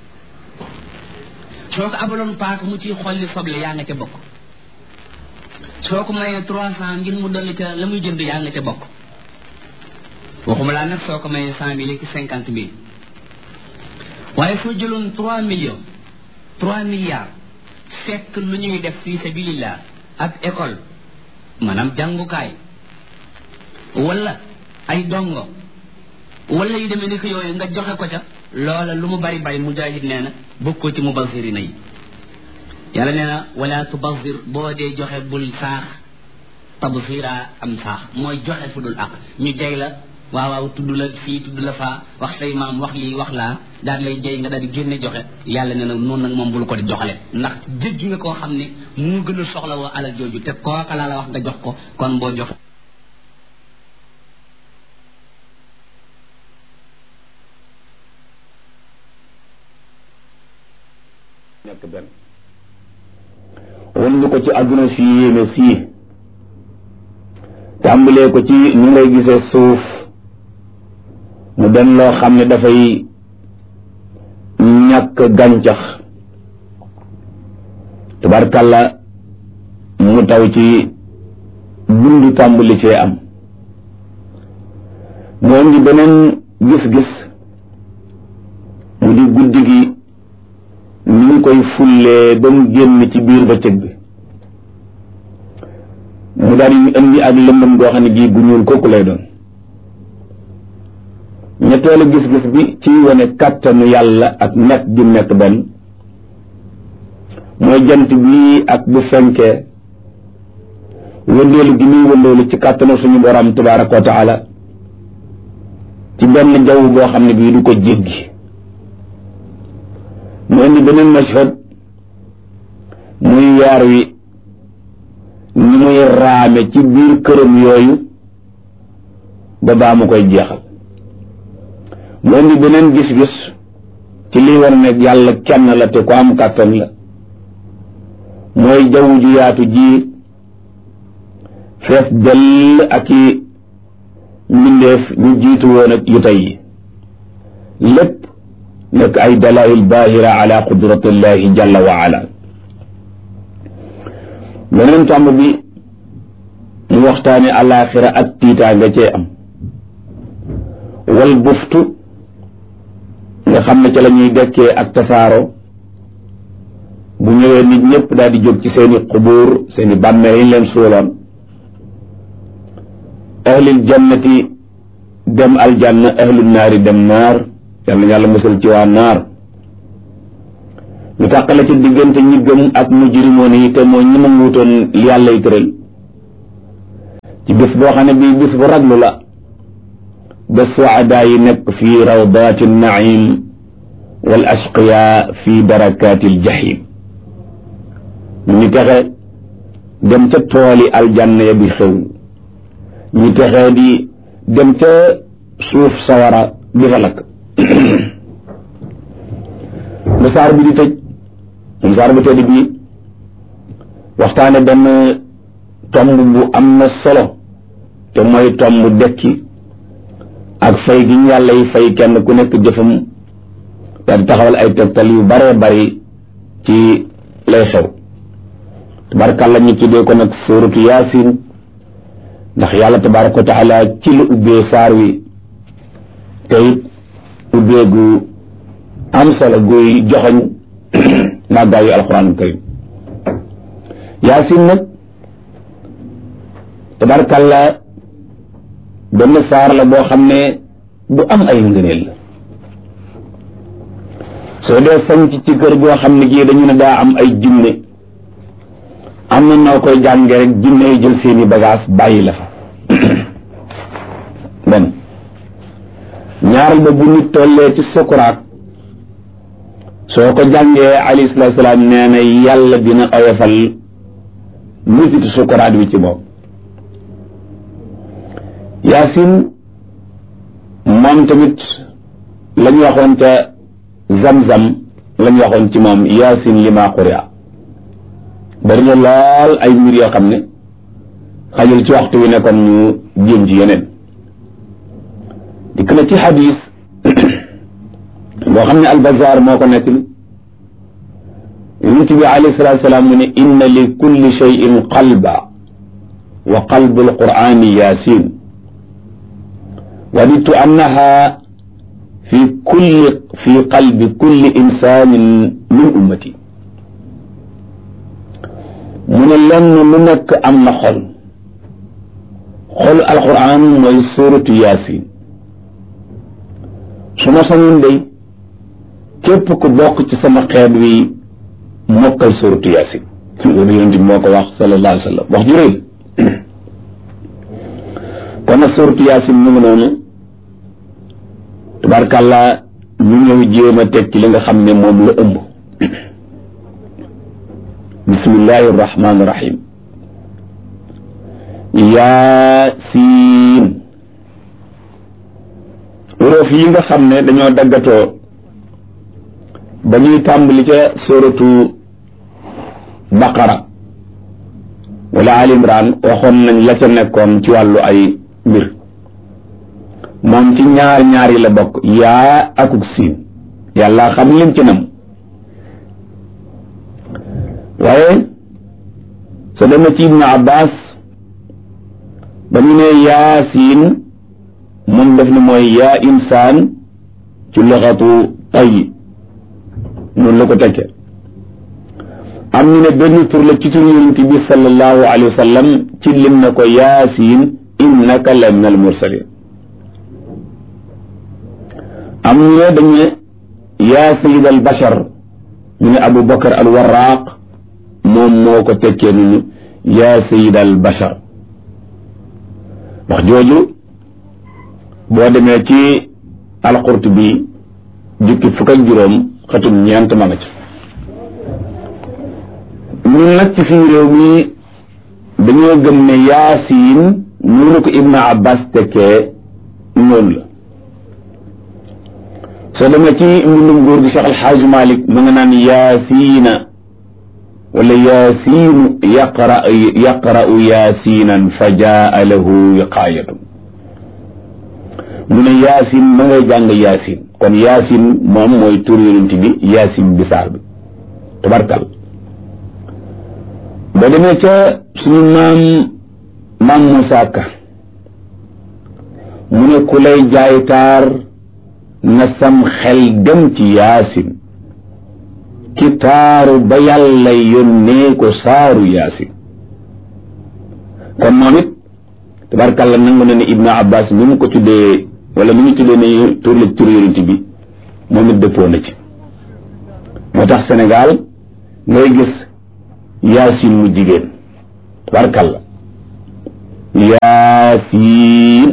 soo ko abaloon paaka mu ciy xolli soble yaa nga ca bokk soo ko mayee trois cent ngir mu dolli ca la muy jënd yaa nga ca bokk waxuma laa nag soo ko mayee cent mille ki cinquante mille waaye soo jëloon trois millions trois milliards fekk lu ñuy def fi sabilillah ak école maanaam jàngukaay wala ay dongo wala yu demee ni ko yooyu nga joxe ko ca loola lu mu bari bari mujahid nee na bokkoo ci mubazzirina yi yàlla nee na wala tubazir boo dee joxe bul saax tabzira am saax mooy joxe fu dul ak ñu jay la waaw waaw tudd la fii tudd la faa wax say maam wax lii wax laa daal lay jay nga daal di génne joxe yàlla nee na noonu nag moom bul ko di joxale ndax jëjju nga koo xam ne mu gën a soxla woo alal jooju te kooka laa la wax nga jox ko kon boo jox nekk benn wan ñu ko ci àdduna si yéeme sii tàmbalee ko ci ni ngay gisee suuf mu den loo xam ne dafay ñàkk gàncax tabarkàlla mu taw ci bundu tàmbali cee am moom di beneen gis-gis mu di guddi gi ni ñu koy fullee ba mu génn ci biir bëccëg bi mu daal di indi ak lëndëm goo xam ne gii gu ñuul kooku lay doon ñetteelu gis-gis bi ci wane kàttanu yàlla ak nekk gi nekk benn mooy jant bi ak bu fenkee wëndeelu gi muy wëndeelu ci kàttanu suñu borom tabaraka wa taala ci benn jaww boo xam ne bii du ko jéggi mu indi beneen mashhad muy weer wi ni muy raame ci biir këram yooyu ba baa mu koy jeexal mu indi beneen gis-gis ci liy war ne yàlla kenn la te ko am kàttan la mooy jaww ju yaatu ji fees dell ak i mbindeef ñu jiitu woon ak yu tey yi lépp nekk ay dalail baahira ala qudratillahi jalla wa ala beneen tomb bi mu waxtaane alaxira ak tiitaa nga cee am wal buftu nga xam ne ca la ñuy dekkee ak tasaaro bu ñëwee nit ñëpp daal di jóg ci seeni xubuur seeni bàmmeel yi leen suuloon ahlil jannati dem aljanna ahlul naari dem naar yàlla na yàlla musal ci waa naar ñu tàqale ci diggante ñi gëm ak mujrimoon yi te moo ñi ma wuutoon yàlla yi tëral ci bés boo xam ne bii bés bu raglu la ba suadaa yi nekk fi rawdaati naim wal ashqiya fi barakaati aljahim ñu texe dem ca tooli aljanna ya bi xew ñu texee di dem ca suuf sawara bi fa lakk ba saar bi di tëj moom saar bu tëdd bii waxtaane benn tomb bu am na solo te mooy tomb dekki ak fay gi ñu yàlla yi fay kenn ku nekk jëfam te di taxawal ay tegtal yu bare bari ci lay xew tabarakàlla ñu tuddee ko nag suuratu yaasin ndax yàlla tabaraka wa taala ci la ubbee saar wi te it ubbee gu am solo guy joxoñ màggaayu alquran karim yaasin nag tabarakàlla benn saar la boo xam ne bu am ay ngëneel la soo dee sanc ci kër goo xam ne kii dañu ne daa am ay jinne am na noo koy jànge rek jinne yi jël seeni bagage bàyyi la fa benn ñaaral ba bu nit tollee ci sukuraat soo ko jàngee alayhi salaatu salaam nee na yàlla dina oyofal musitu sukuraat wi ci moom yaasin moom tamit lañ waxoon te zamzam lañ waxoon ci moom yaasin lima quri'a bari na lool ay mbir yoo xam ne xajul ci waxtu wi nekkoon ñu jéem ci yeneen dikk na ci xadis boo xam ne albazar moo ko nekk li yonent bi alayhi salatu salaam mu ne inna li kulli shay'in qalba wa qalbu alqur'ani yasin wadidtu annaha fi kulli fi qalbi kulli insanin min ummati mu ne lenn lu nekk am na xol xolu alquran mooy suuratu yaasin su ma sañoon day képp ku bokk ci sama xeet wi mokkal suuratu yaasin loolu yonent bi moo ko wax sallallahu alayhi wa sallam wax ju rëy kon nag suuratu yaasin mu ngi noonu tabarkàlla ñu ñëw jéem a teg ci li nga xam ne moom la ëmb bismillahi irrahmani irrahim yaasiin uróof yi nga xam ne dañoo daggatoo ba ñuy tàmbali ca suratu baqara wala al imran waxoon nañ la ca nekkoon ci wàllu ay mbir moom ci ñaar ñaar yi la bokk yaa akuk siin yàlla xam lim ci nam waaye so dema ci ibnu abbas ba ñu ne yaasiin moom def ne mooy yaa insaan ci luxatu tay noonu la ko tekke am ñu ne benn tur la ci tur yonent bi sallallahu alayhi wa sallam ci lim na ko yaasiin innaka la min al mursalin am ñu ne dañ ne yaa sayid al bashar ñu ne abu bakar al warraq moom moo ko tekkee nunu yaa sayid al bashar wax jooju boo demee ci alqurtubi jukki fukk ak juróom xatum ñeent ma nga ci ñun nag ci suñu réew mi dañoo gëm ne yaasiin noonu ko ibnu abbas tekkee noonu la soo demee ci mbindum góor gi Cheikh Alxaaji Malik mu nga naan yaasiina wala yaasiinu yaqra yaqra'u yaasiinan fa jaa lahu wiqaayatun mu ne yaasin ma ngay jàng yaasin kon yaasin moom mooy tur yonent bi yaasin bi saar bi tabarkal ba demee ca suñu maam maam Moussa Ka mu ne ku lay jaay taar na sam xel dem ci yaasin ki taaru ba yàlla yónnee ko saaru yaasin kon moom it tabarkàlla nangu na ne ibnu abbas ni mu ko tuddee wala ni mu tuddee ne tur la tur yonent bi moom it dëppoo na ci moo tax Sénégal ngay gis yaasin mu jigéen tabarkalla yaasiin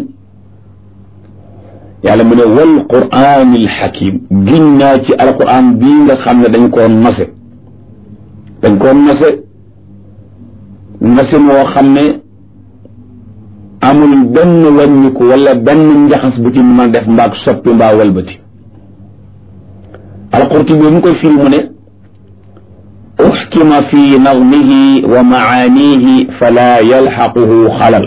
yàlla mu ne wal quraanil hakiim giñ naa ci alquran bii nga xam ne dañ koo nose dañ koo nose nose moo xam ne amul benn wàññiku wala benn njaxas bu ci mën a def mbaag soppi mbaa walbati alqurtubi mu koy firi mu ne uxkima fi nazmihi wa maanihi fala yalxaquhu xalal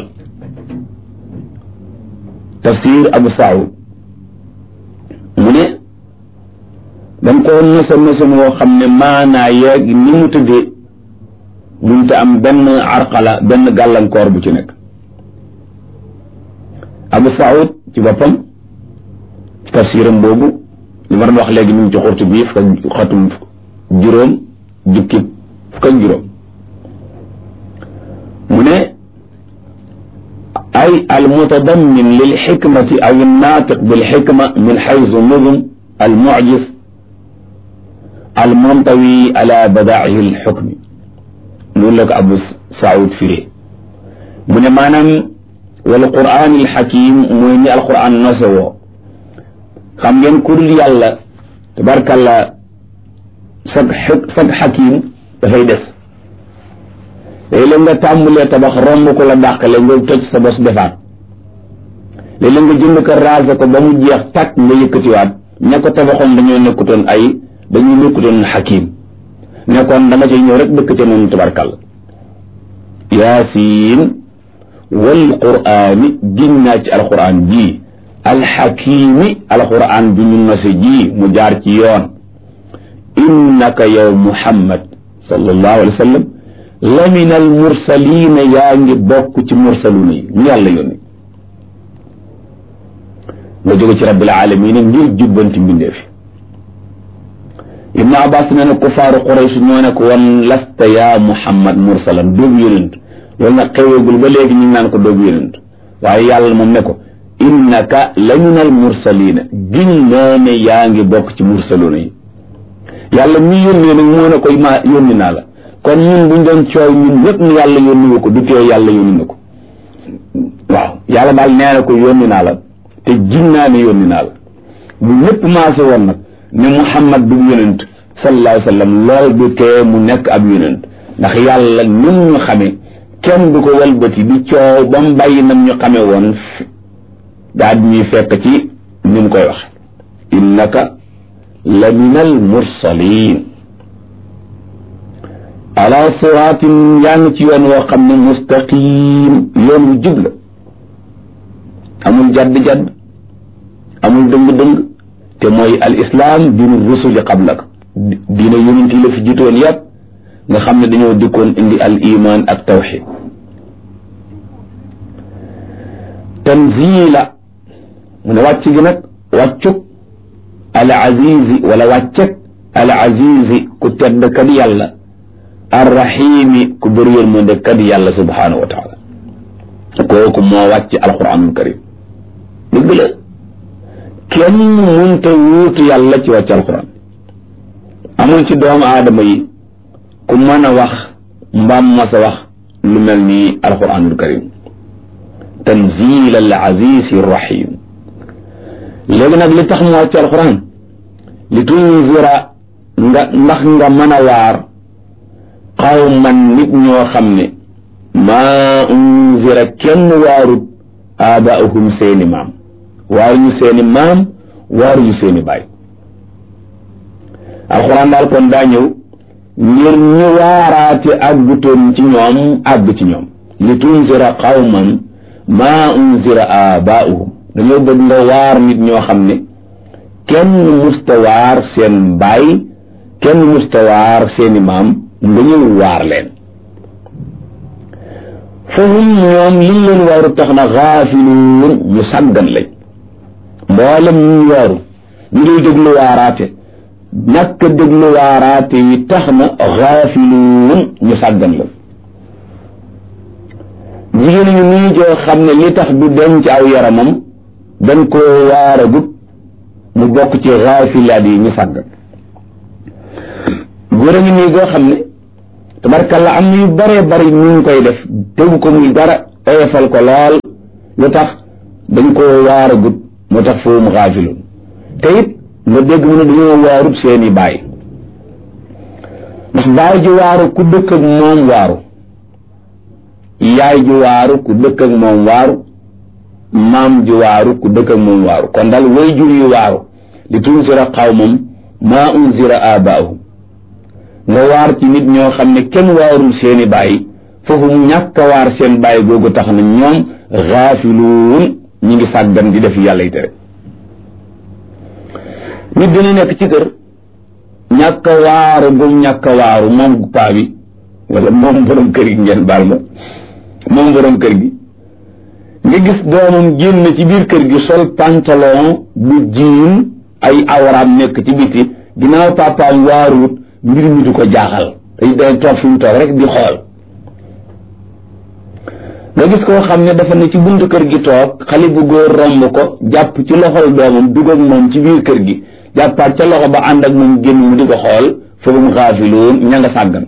tafsir abu saud mu ne dañ ko nose nose moo xam ne maanaa yeeg ni mu tëddee munta am benn arqala benn gàllankoor bu ci nekk abu saud ci boppam ci tafsiram boobu li ma doon wax léegi mu ngi ci xurtu bi fukk ak xatum juróom jukki fukk ak juróom mu ne ay almutadammin lilxikmati aw annaatiq bilxikma min xaysu nuzum almucjis almuntawi ala badaa'ihi alxukmi loolu la ko abu saud firee mu ne maanaam wal quraan alxakim mooy ni alquran nose woo xam ngeen ku dul yàlla tabarkalla sag sag xakim dafay des léeg-léeg nga tàmbalee tabax romb ko la dàqale nga toj sa bos defaat léeg-léeg nga jënd ko raase ko ba mu jeex tàkk nga yëkkatiwaat ña ko tabaxoon dañoo nekkutoon ay dañoo nekkutoon xakim nekkoon dama cay ñëw rek dëkk ca noonu tabarkalla yaasiin wal quraani giñ naa ci alquran ji alxakimi alquran bi ñu nose ji mu jaar ci yoon innaka yow muhammad sallallahu alayhi wa sallam la min al mursalina yaa ngi bokk ci mursaluna yi ñu yàlla yónni nga jóge ci rabbil alamin ngir jubbanti mbindeef ibnu abbas nee na kufaaru quraysh ñoo ne ko wan lasta yaa muhammad mursalan doobu yonent loolu nag xeweegul ba léegi ñu naan ko doobu yonent waaye yàlla moom ne ko innaka la min al mursalina giñ naa ne yaa ngi bokk ci mursaluna yi yàlla mi yónnee nag moo ne koy ma yónni naa la kon ñun buñ doon coow ñun ñëpp ni yàlla yónni wu ko du tee yàlla yónni na ko waaw yàlla daal nee na ko yónni naa la te giñ naa ne yónni naa la bu ñëpp maase woon nag ne muhammad du yonent sallallahu alayhi wa sallam lool du tee mu nekk ab yonent ndax yàlla ñun ñu xamee kenn du ko walbati di coow ba mu bàyyi nam ñu xamee woon daal di ñuy fekk ci ni mu koy wax innaka la min al mursalin ala siraatin yaa ngi ci yoon woo xam ne mustaqim yoon wu jub la amul jadd-jadd amul dëng-dëng te mooy al islam diinu rusuli qablak diina yonent yi la fi jiitoon yàpp nga xam ne dañoo dikkoon indi al iman ak tawxid tanzila mu ne wàcc gi nag wàccuk al azizi wala wàccek al azizi ku tedd kat yàlla arrahimi ku bëri yërmande kat yàlla subhanahu wa taala kooku moo wàcc alquranul karim dëgg la kenn munta wuutu yàlla ci wàcc alquran amul ci doomu aadama yi ku mën a wax mbaam masa wax lu mel ni alquranul karim tanzil al aziz arrahim léegi nag li tax mu wàcc alquran li tunzira nga ndax nga mën a waar qawman nit ñoo xam ne maa unzira kenn waarut aabaahum seeni maam waaruñu seeni maam waaruñu seeni baay alquran daal kon daa ñëw ngir ñu waaraate àggutoon ci ñoom àgg ci ñoom li tunzira qawman maa unzira aabaahum dañoo bëgg nga waar nit ñoo xam ne kenn musta waar seen baay kenn musta waar seeni maam nga ñëw waar leen fahum ñoom liñ leen waaru tax na xaafiluun ñu sàggan lañ mboolem ñu waaru ñu ngi déglu waaraate ñàkk déglu waaraate wi tax na xaafiluun ñu sàggan lañ jigéen ñu nii joo xam ne li tax du denc aw yaramam dañ koo waaragut mu bokk ci xaafilaat yi ñu sàggan góor a ngi nii goo xam ne tabarkalla am na yu bare bari ñu ngi koy def tegu ko muy dara oyofal ko lool lu tax dañ ko waaragut moo tax foofu mu xaafiloon te it nga dégg mu ne dañoo waarut seeni baay ndax baay ji waaru ku dëkk ak moom waaru yaay ji waaru ku dëkk ak moom waaru maam ji waaru ku dëkk ak moom waaru kon daal way jur yu waaru li tunzira qawmam maa unzira aabaahum nga waar ci nit ñoo xam ne kenn waarul seeni baay foofu mu ñàkk a waar seen baay googu tax na ñoom xaafiluun ñi ngi sàggan di def yàlla yi tere nit dina nekk ci kër ñàkk a waaru bu ñàkk a waaru moom paa bi wala moom borom kër gi ngeen baal ma moom borom kër gi nga gis doomam génn ci biir kër gi sol pantalon bu jiin ay awraam nekk ci biti ginnaaw papaam waaruwut mbir mi du ko jaaxal day day toog fi mu toog rek di xool nga gis koo xam ne dafa ne ci buntu kër gi toog xale bu góor romb ko jàpp ci loxol doomam dugg ak moom ci biir kër gi jàppaat ca loxo ba ànd ak moom génn mu di ko xool foofu mu xaafiloon ña nga sàggan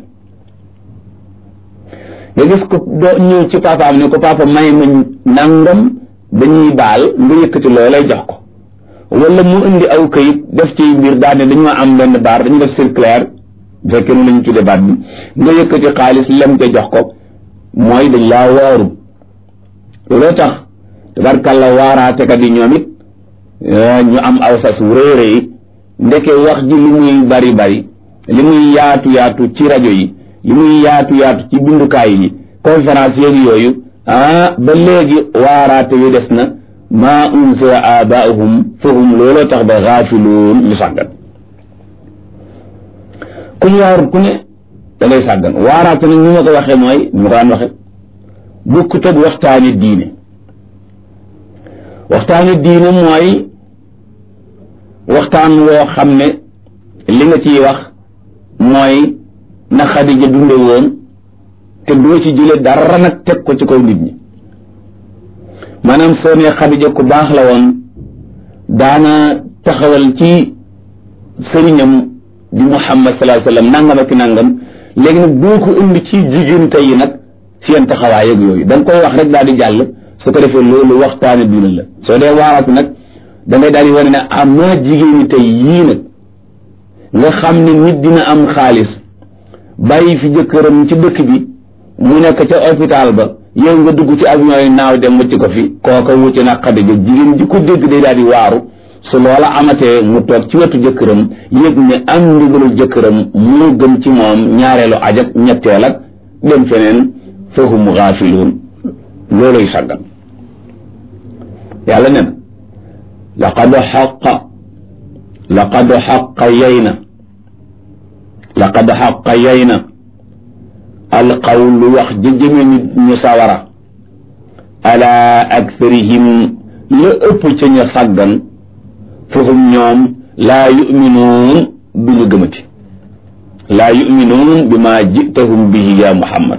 nga gis ko doo ñëw ci papaam ne ko papa may ma nangam dañuy baal nga yëkkati loolay jox ko wala mu indi aw kayit def ci mbir daal ne dañoo am benn baar dañu def circulaire bu fekkee nu la ñu tuddee baat bi nga yëkkati xaalis lem ca jox ko mooy dañ laa waaru looloo tax tabarkàlla waaraatekat yi ñoom it ñu am aw sas wu rëy rëy ndeke wax ji li muy bari bari li muy yaatu yaatu ci rajo yi li muy yaatu yaatu ci bindukaay yi conférence yeeg yooyu ah ba léegi waaraate wi des na maa unzira aabaahum fahum looloo tax ba xaafiluun ñu sàggan ku ñu waarut ku ne da ngay sàggan waaraate nag ñu ma ko waxee mooy ñu ma ko daan waxe bukkut ak waxtaani diine waxtaani diine mooy waxtaan woo xam ne li nga ciy wax mooy na Xadija dunde woon te doo ci jële dara nag teg ko ci kaw nit ñi maanaam soo nee Xadija ku baax la woon daana taxawal ci sëriñam di Muhammad sallallahu alayhi wasallam nangam ak nangam léegi nag boo ko indi ci jigéen tey yi nag seen taxawaay ak yooyu da nga koy wax rek daal di jàll su ko defee loolu waxtaane diina la soo dee waaraatu nag da ngay daal di wane ne am na jigéeni tey yii nag nga xam ne nit dina am xaalis bàyyi fi jëkkëram ci dëkk bi mu nekk ca hôpital ba yow nga dugg ci avion yi naaw dem wëcc ko fi kooka wucc na Xadija jigéen ji ko dégg day daal di waaru su loola amatee mu toog ci wetu jëkkëram yëg ne am ndigalu jëkkëram moo gën ci moom ñaareelu ajak ñetteel ak dem feneen fahum xaafiluun looloy sàggan yàlla ne na laqad xaqa laqad xaqa yey na laqad xaqa yey na alqawlu wax jëjëme nit ñu sawara ala aktharihim la ëpp ca ña sàggan fahum ñoom laa yuminuun duñu gëmati laa yuminuun bi ma jitahum bihi ya muhammad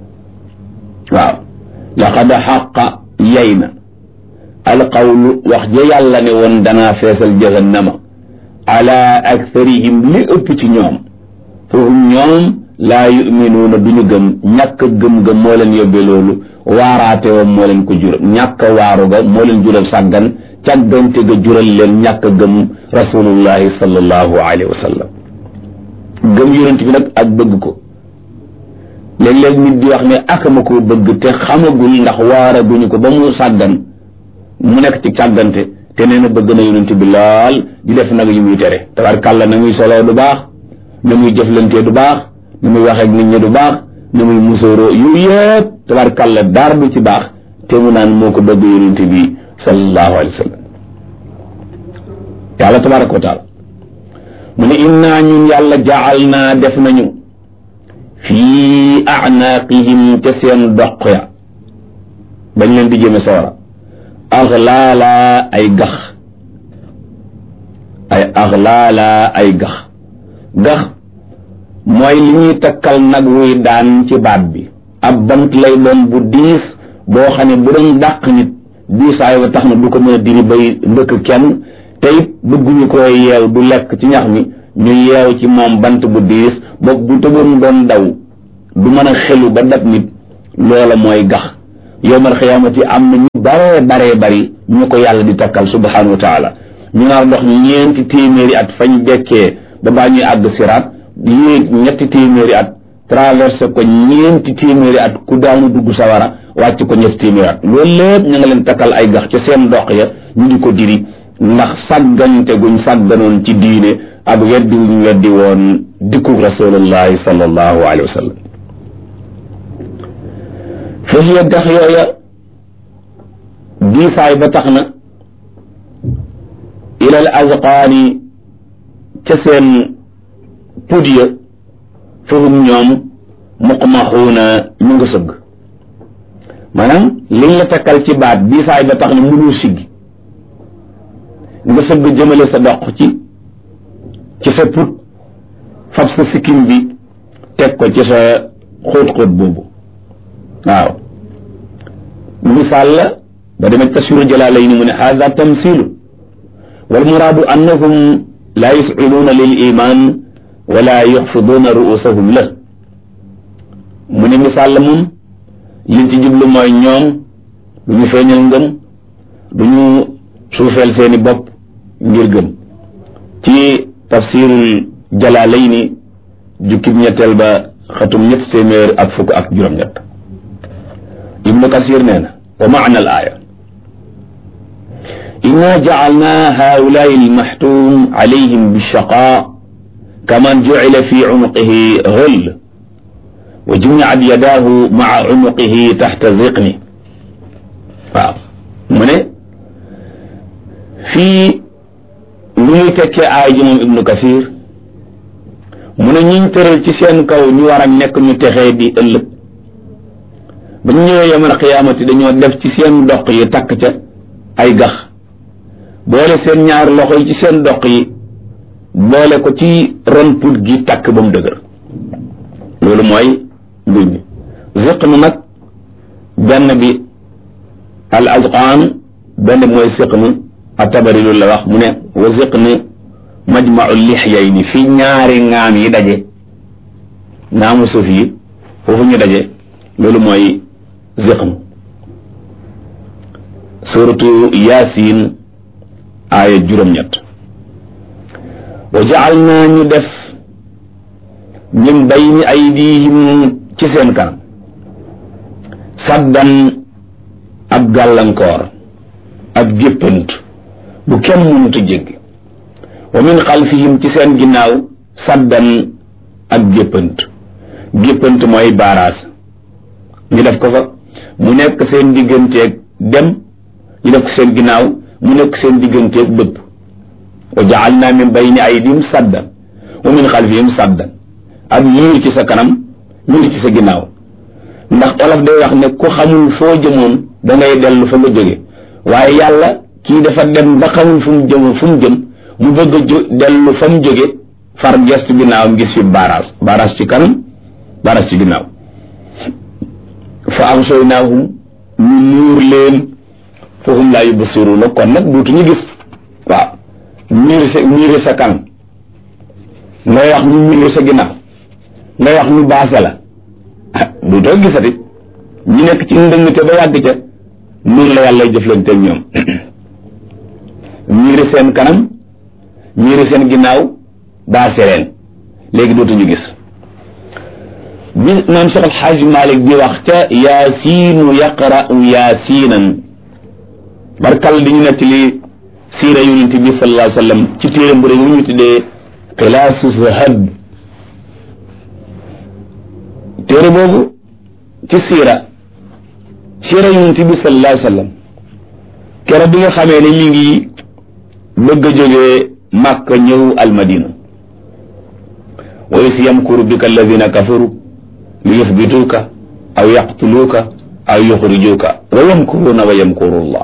waaw laqad xaqa yey na alqawlu wax ja yàlla ne woon danaa feesal jahannama ala aktharihim li ëpp ci ñoom fahum ñoom laa yuminuuna duñu gëm ñàkk gëm-gëm moo leen yóbbee loolu waaraate woon moo leen ko jural ñàkk waaru ga moo leen jural sàggan càggante ga jural leen ñàkk gëm rasulullahi sallallahu alayhi wa sallam gëm yonent bi nag ak bëgg ko léeg-léeg nit di wax ne akama koo bëgg te xamagul ndax waara guñu ko ba mu sàggan mu nekk ci càggante te nee na bëgg na yonent bi lool di def nag yu muy tere tabarkàlla na muy soloo du baax na muy jëflantee du baax na muy waxee ak nit ñi du baax na muy musóoroo yu yëpp tabarkàlla daar du ci baax te mu naan moo ko bëgg yonent bi sallallahu alayhi wa sallam yàlla tabaraka wa taala mu ne innaa ñun yàlla jaal naa def nañu fii a'naaqihim te seen doq ya bañ leen di jëme sawara aglaala ay gax ay aglaala ay gax gax mooy li ñuy takkal nag wuy daan ci baat bi ab bant lay doon bu diis boo xam ne bu doon dàq nit diisaay wa tax na du ko mën a diri bay ndëkk kenn te it bëgguñu koy yeew du lekk ci ñax mi ñu yeew ci moom bant bu diis bopp bu tëboon doon daw du mën a xelu ba dab nit loola mooy gax yawmal xiyaamati am na ñu baree baree bari ñu ko yàlla di takkal subhanahu wa taala ñu naar dox ñeenti téeméeri at fañ dekkee ba baa ñuy àgg siraat yéeg ñetti téeméeri at traversé ko ñeenti téeméeri at ku daanu dugg sawara wàcc ko ñetti téeméeri at loolu lépp ñu nga leen takkal ay gax ca seen dox ya ñu di ko diri ndax sàggante guñ sàgganoon ci diine ak weddi wuñ weddi woon dikku rasulullahi sallallahu alayhi wa sallam fahiya gax yooya diisaay ba tax na ilal azqaani ca seen pud ya fahum ñoom muqmaxuuna ñu nga sëgg maanaam liñ la takkal ci baat diisaay ba tax na mënul siggi nga sëgg jëmale sa doq ci ci sa put fab sa sikkim bi teg ko ci sa xóot-xóot boobu waaw misaal la ba demee tafsiru Jalaalayni mu ne haada tamsilu wal muraadu annahum laa yusciluuna lil iman wala yuxfiduuna ruusahum la mu ne misaal la moom liñ ci jublu mooy ñoom du ñu feeñal ngëm du ñu suufeel seeni bopp ngir gëm ci tafsirul Jalaalayni jukkib ñetteel ba xatum ñett téeméer ak fukk ak juróom-ñett ibnu kasir nee na wa maana al aaya inna jacalna haulaai almaxtuum alayhim bishaqa kaman jucila fi cunuqihi ghull wa jumicat yadaahu maca cunuqihi taxta ziqni waaw mu ne fii lu ñuy tekkee aay ji moom ibnu kasir mu ne ñiñ tëral ci seen kaw ñu war a nekk ñu texee di ëllëg ba ñu ñëwee yawmal qiyaamati dañoo def ci seen doq yi takk ca ay gax boole seen ñaar loxo yi ci seen doq yi boole ko ci ron put gi takk ba mu dëgër loolu mooy mbir mi ziqnu nag benn bi al azqaan benn bi mooy siqnu at-Tabari loolu la wax mu ne wa ziqnu majmau lixyayni fi ñaari ngaam yi daje ngaamu suuf yi foofu ñu daje loolu mooy ziqnu suratu Yaasin aaya juróom-ñett wa ja'alnaa ñu def min bayni aydihim ci seen kanam saddan ab gàllankoor ab géppant bu kenn mënut a jéggi wa min xalfihim ci seen ginnaaw saddan ak géppant géppant mooy baaraas ñu def ko fa mu nekk seen digganteeg dem ñu def ko seen ginnaaw mu nekk seen digganteeg bëpp wa ja'alna min bayni aydihim saddan wa min xalfihim saddan ak yiir ci sa kanam yiir ci sa ginnaaw ndax olof day wax ne ku xamul foo jëmoon da ngay dellu fa nga jóge waaye yàlla kii dafa dem ba xamul fu mu jëm fu mu jëm mu bëgg a jo dellu fa mu jóge far gestu ginnaawam gis fi baaraas baaraas ci kanam baaraas ci ginnaaw fa amsaynaahum ñu nuur leen fa hum laa yubsiruuna kon nag duutuñu gis waaw miir sa miiri sa kanam ngay wax ñu miiri sa ginnaaw ngay wax ñu baase la ah duutoo gisati ñu nekk ci ndëngte ba yàgg ca nuur la yàlla jëflanteeg ñoom miiri seen kanam miiri seen ginnaaw baase leen léegi dootuñu gis bi maam Cheikh El Hadj Malick di wax ca yaasiinu yaqra'u yaasiinan barkal di ñu nekk li siira yonent bi sallallahu alayhi wa sallam ci téere bu rëy bu ñu tuddee Xilaasu Zahab téere boobu ci siira siira yonent bi sallallahu alayhi wa sallam keroog bi nga xamee ne mi ngi bëgg a jógee Makka ñëw almadina wa is yamkuru bika alladina kafaru li yuthbituuka aw yaqtuluuka aw yuxrijuuka wa yamkuruuna wa yamkuru llah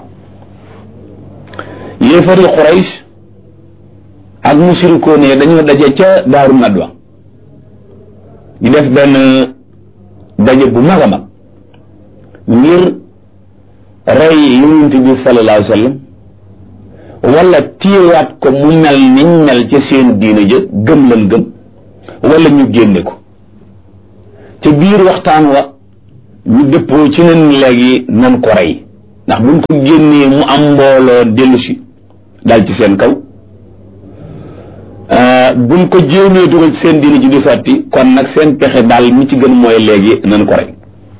yéefari Quraysh ak mushrikoon yi dañoo daje ca Daaru Nadwa ñu def benn daje bu mag a mag ngir rey yonent bi sallallahu alayhi wa sallam wala téyewaat ko mu mel niñ mel ci seen diine ja gëm lan gëm wala ñu génne ko ca biir waxtaan wa ñu dëppoo ci nen léegi nan ko rey ndax buñ ko génnee mu am mbooloo dellu si dal ci seen kaw buñ ko jéemee dugal ci seen diine ji di sotti kon nag seen pexe daal mi ci gën mooy léegi nan ko rey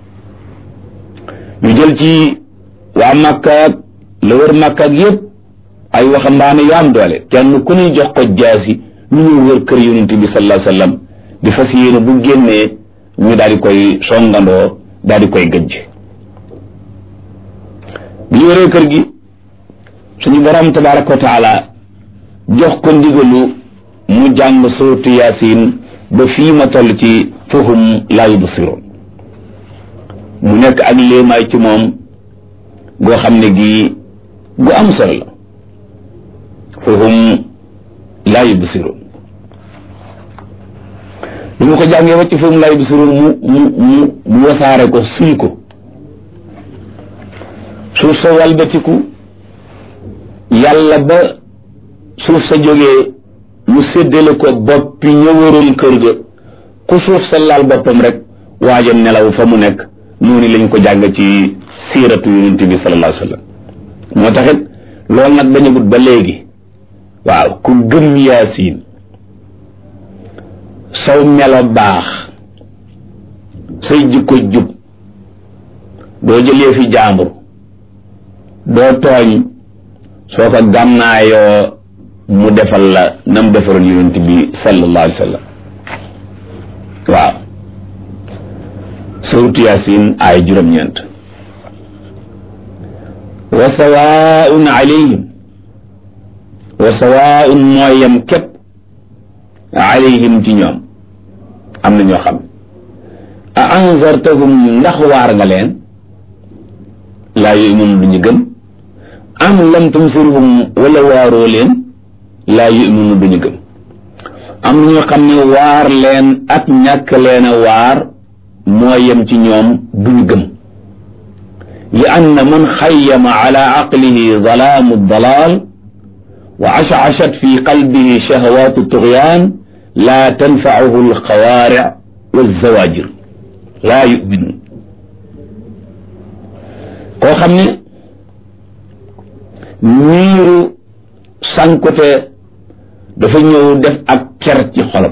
ñu jël ci waa Makka ak la wër Makka ak yëpp ay waxambaane yu am doole kenn ku ñuy jox ko jaasi ñu ñu wër kër yonent bi sallallahu alayhi wasallam di fas yéene bu génnee ñu daal di koy songandoo daal di koy gëjj bi ñu wëree kër gi suñu borom tabaraka wa taala jox ko ndigalu mu jàng suuratu Yaasin ba fii ma toll ci fahum laa yubsiruun mu nekk ak léemaay ci moom goo xam ne gi gu am solo la fahum laa yubsiruun bi mu ko jàngee wàcc fahum laa yubsiruun mu mu mu mu wasaare ko suy ko suuf sa walbatiku yàlla ba suuf sa jógee mu séddale ko boppi ña waroon kër ga ku suuf sa laal boppam rek waaja nelaw fa mu nekk noonu lañ ko jàng ci siiratu yonent bi sallallahu alayhi wa sallam moo taxit loolu nag bañagut ba léegi waaw ku gëm Yaasin saw melo baax say jikko jub doo jëlee fi jaambur doo tooñ soo ko gànnaayoo mu defal la nam defaroon yonent bi sallallahu alayhi wa sallam waaw suuratu Yaasin ay juróom-ñeent wa sawaa'un alayhim wa sawaa'un mooy yem képp alayhim ci ñoom am na ñoo xam a anzartahum ndax waar nga leen laa yu'minuun du ñu gëm am lam tunzirhum wala waaroo leen laa yu'minuun du ñu gëm am na ñoo xam ne waar leen ak ñàkk leen a waar moo yem ci ñoom duñu gëm li anna man xayyama ala aqlihi zalaamu dalaal wa ashashat fi qalbihi shahawaatu tugyaan laa tanfacuhu alxawaaric walzawaajir laa yuminuun koo xam ne niiru sankute dafa ñëw def ak ker ci xolam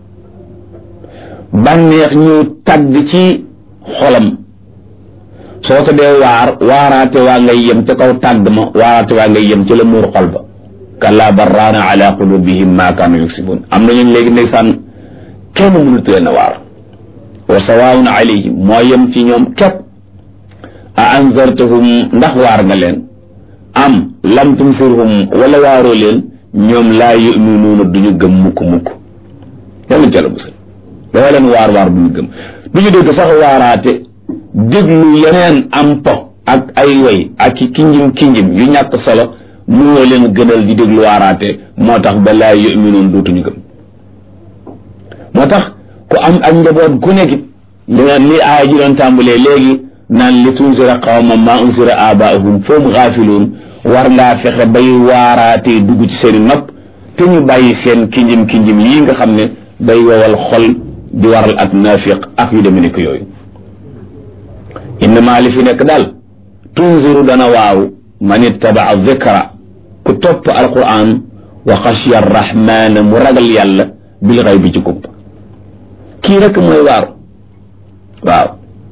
bànneex ñëw tàgg ci xolam soo ko dee waar waaraate waa ngay yem ca kaw tàgg ma waaraate waa ngay yem ca la muur xol ba kallaa barraana ala qulubihim maa kaanu yaksibuun am na ñun léegi ndeysaan kenn mënut leen a waar wa sawaawun alayhim moo yem ci ñoom képp a anzartahum ndax waar nga leen am lam tunzirhum wala waaroo leen ñoom laa yuminuuna duñu gëm mukk mukk yàlla jàlla musal doo leen waar waar duñu gëm duñu dégg sax waaraate déglu yeneen am po ak ay way ak ki kinjim kinjim yu ñàkk solo moo leen gënal di déglu waaraate moo tax ba laa yuminuun dootuñu gëm moo tax ku am ak njaboot ku nekkit li li aaya ji doon tàmbalee léegi naan li tunzira qawman maa unzira aabaa'uhum fahum gaafiluun war ngaa fexe bay waaraatee dugg ci seeni nopp te ñu bàyyi seen kinjim kinjim yii nga xam ne day wowal xol di waral ak naafiq ak yu demee nekk yooyu innama li fi nekk daal tunziru dana waaw man ittabaa dhikra ku topp alquran wa xashiya arrahmana mu ragal yàlla bil ghaybi ci kumpa kii rek mooy waaru waaw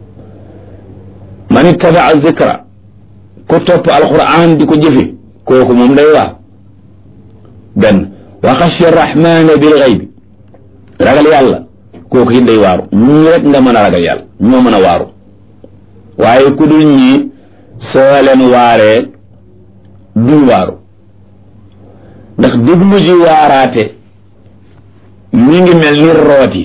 man ittabaa dhikra ku topp alquran di ko jëfe kooku moom day waaw benn wa xashiya arrahmana bil ghaybi ragal yàlla kooku it day waaru ñii rek nga mën a ragal yàlla ñoo mën a waaru waaye ku dul ñii soo leen waaree duñ waaru ndax déglu ji waaraate mi ngi mel ni rooti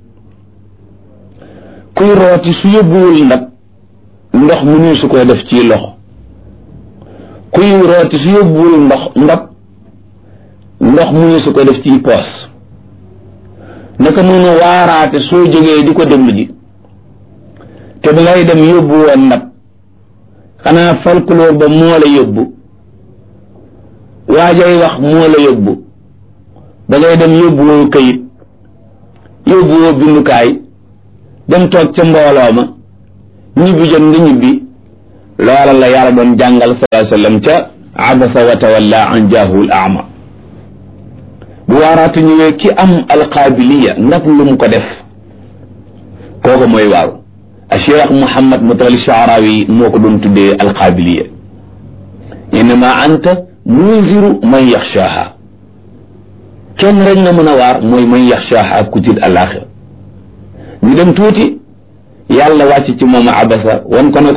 kuy rooti su yóbbuwul ndab ndox mu nuy su koy def ci loxo kuy rooti su yóbbuwul ndox ndab ndox mu nuy su koy def ci poos naka noonu waaraate soo jógee di ko déglu ji te ba ngay dem yóbbu woon ndab xanaa folklore ba moo la yóbbu waajay wax moo la yóbbu da ngay dem yóbbuwoo këyit yóbbuwoo bindukaay dem toog ca mbooloo ma ñibbi jot nga ñibbi loola la yàlla doon jàngal sallallahu alayhi wa sallam ca abasa wa tawalla an jaahul ama bu waaraatu ñëwee ki am alqaabiliya ndax lu mu ko def kooku mooy waaw a cheikh Muhammad Mutawalli Sha'rawi moo ko doon tuddee alqaabiliya innama anta munziru man yaxshaaha kenn rek nga mën a waar mooy man yaxshaaha ku tiit àllaaxira ñu dem tuuti yàlla wàcc ci moom abasa wan ko ne ko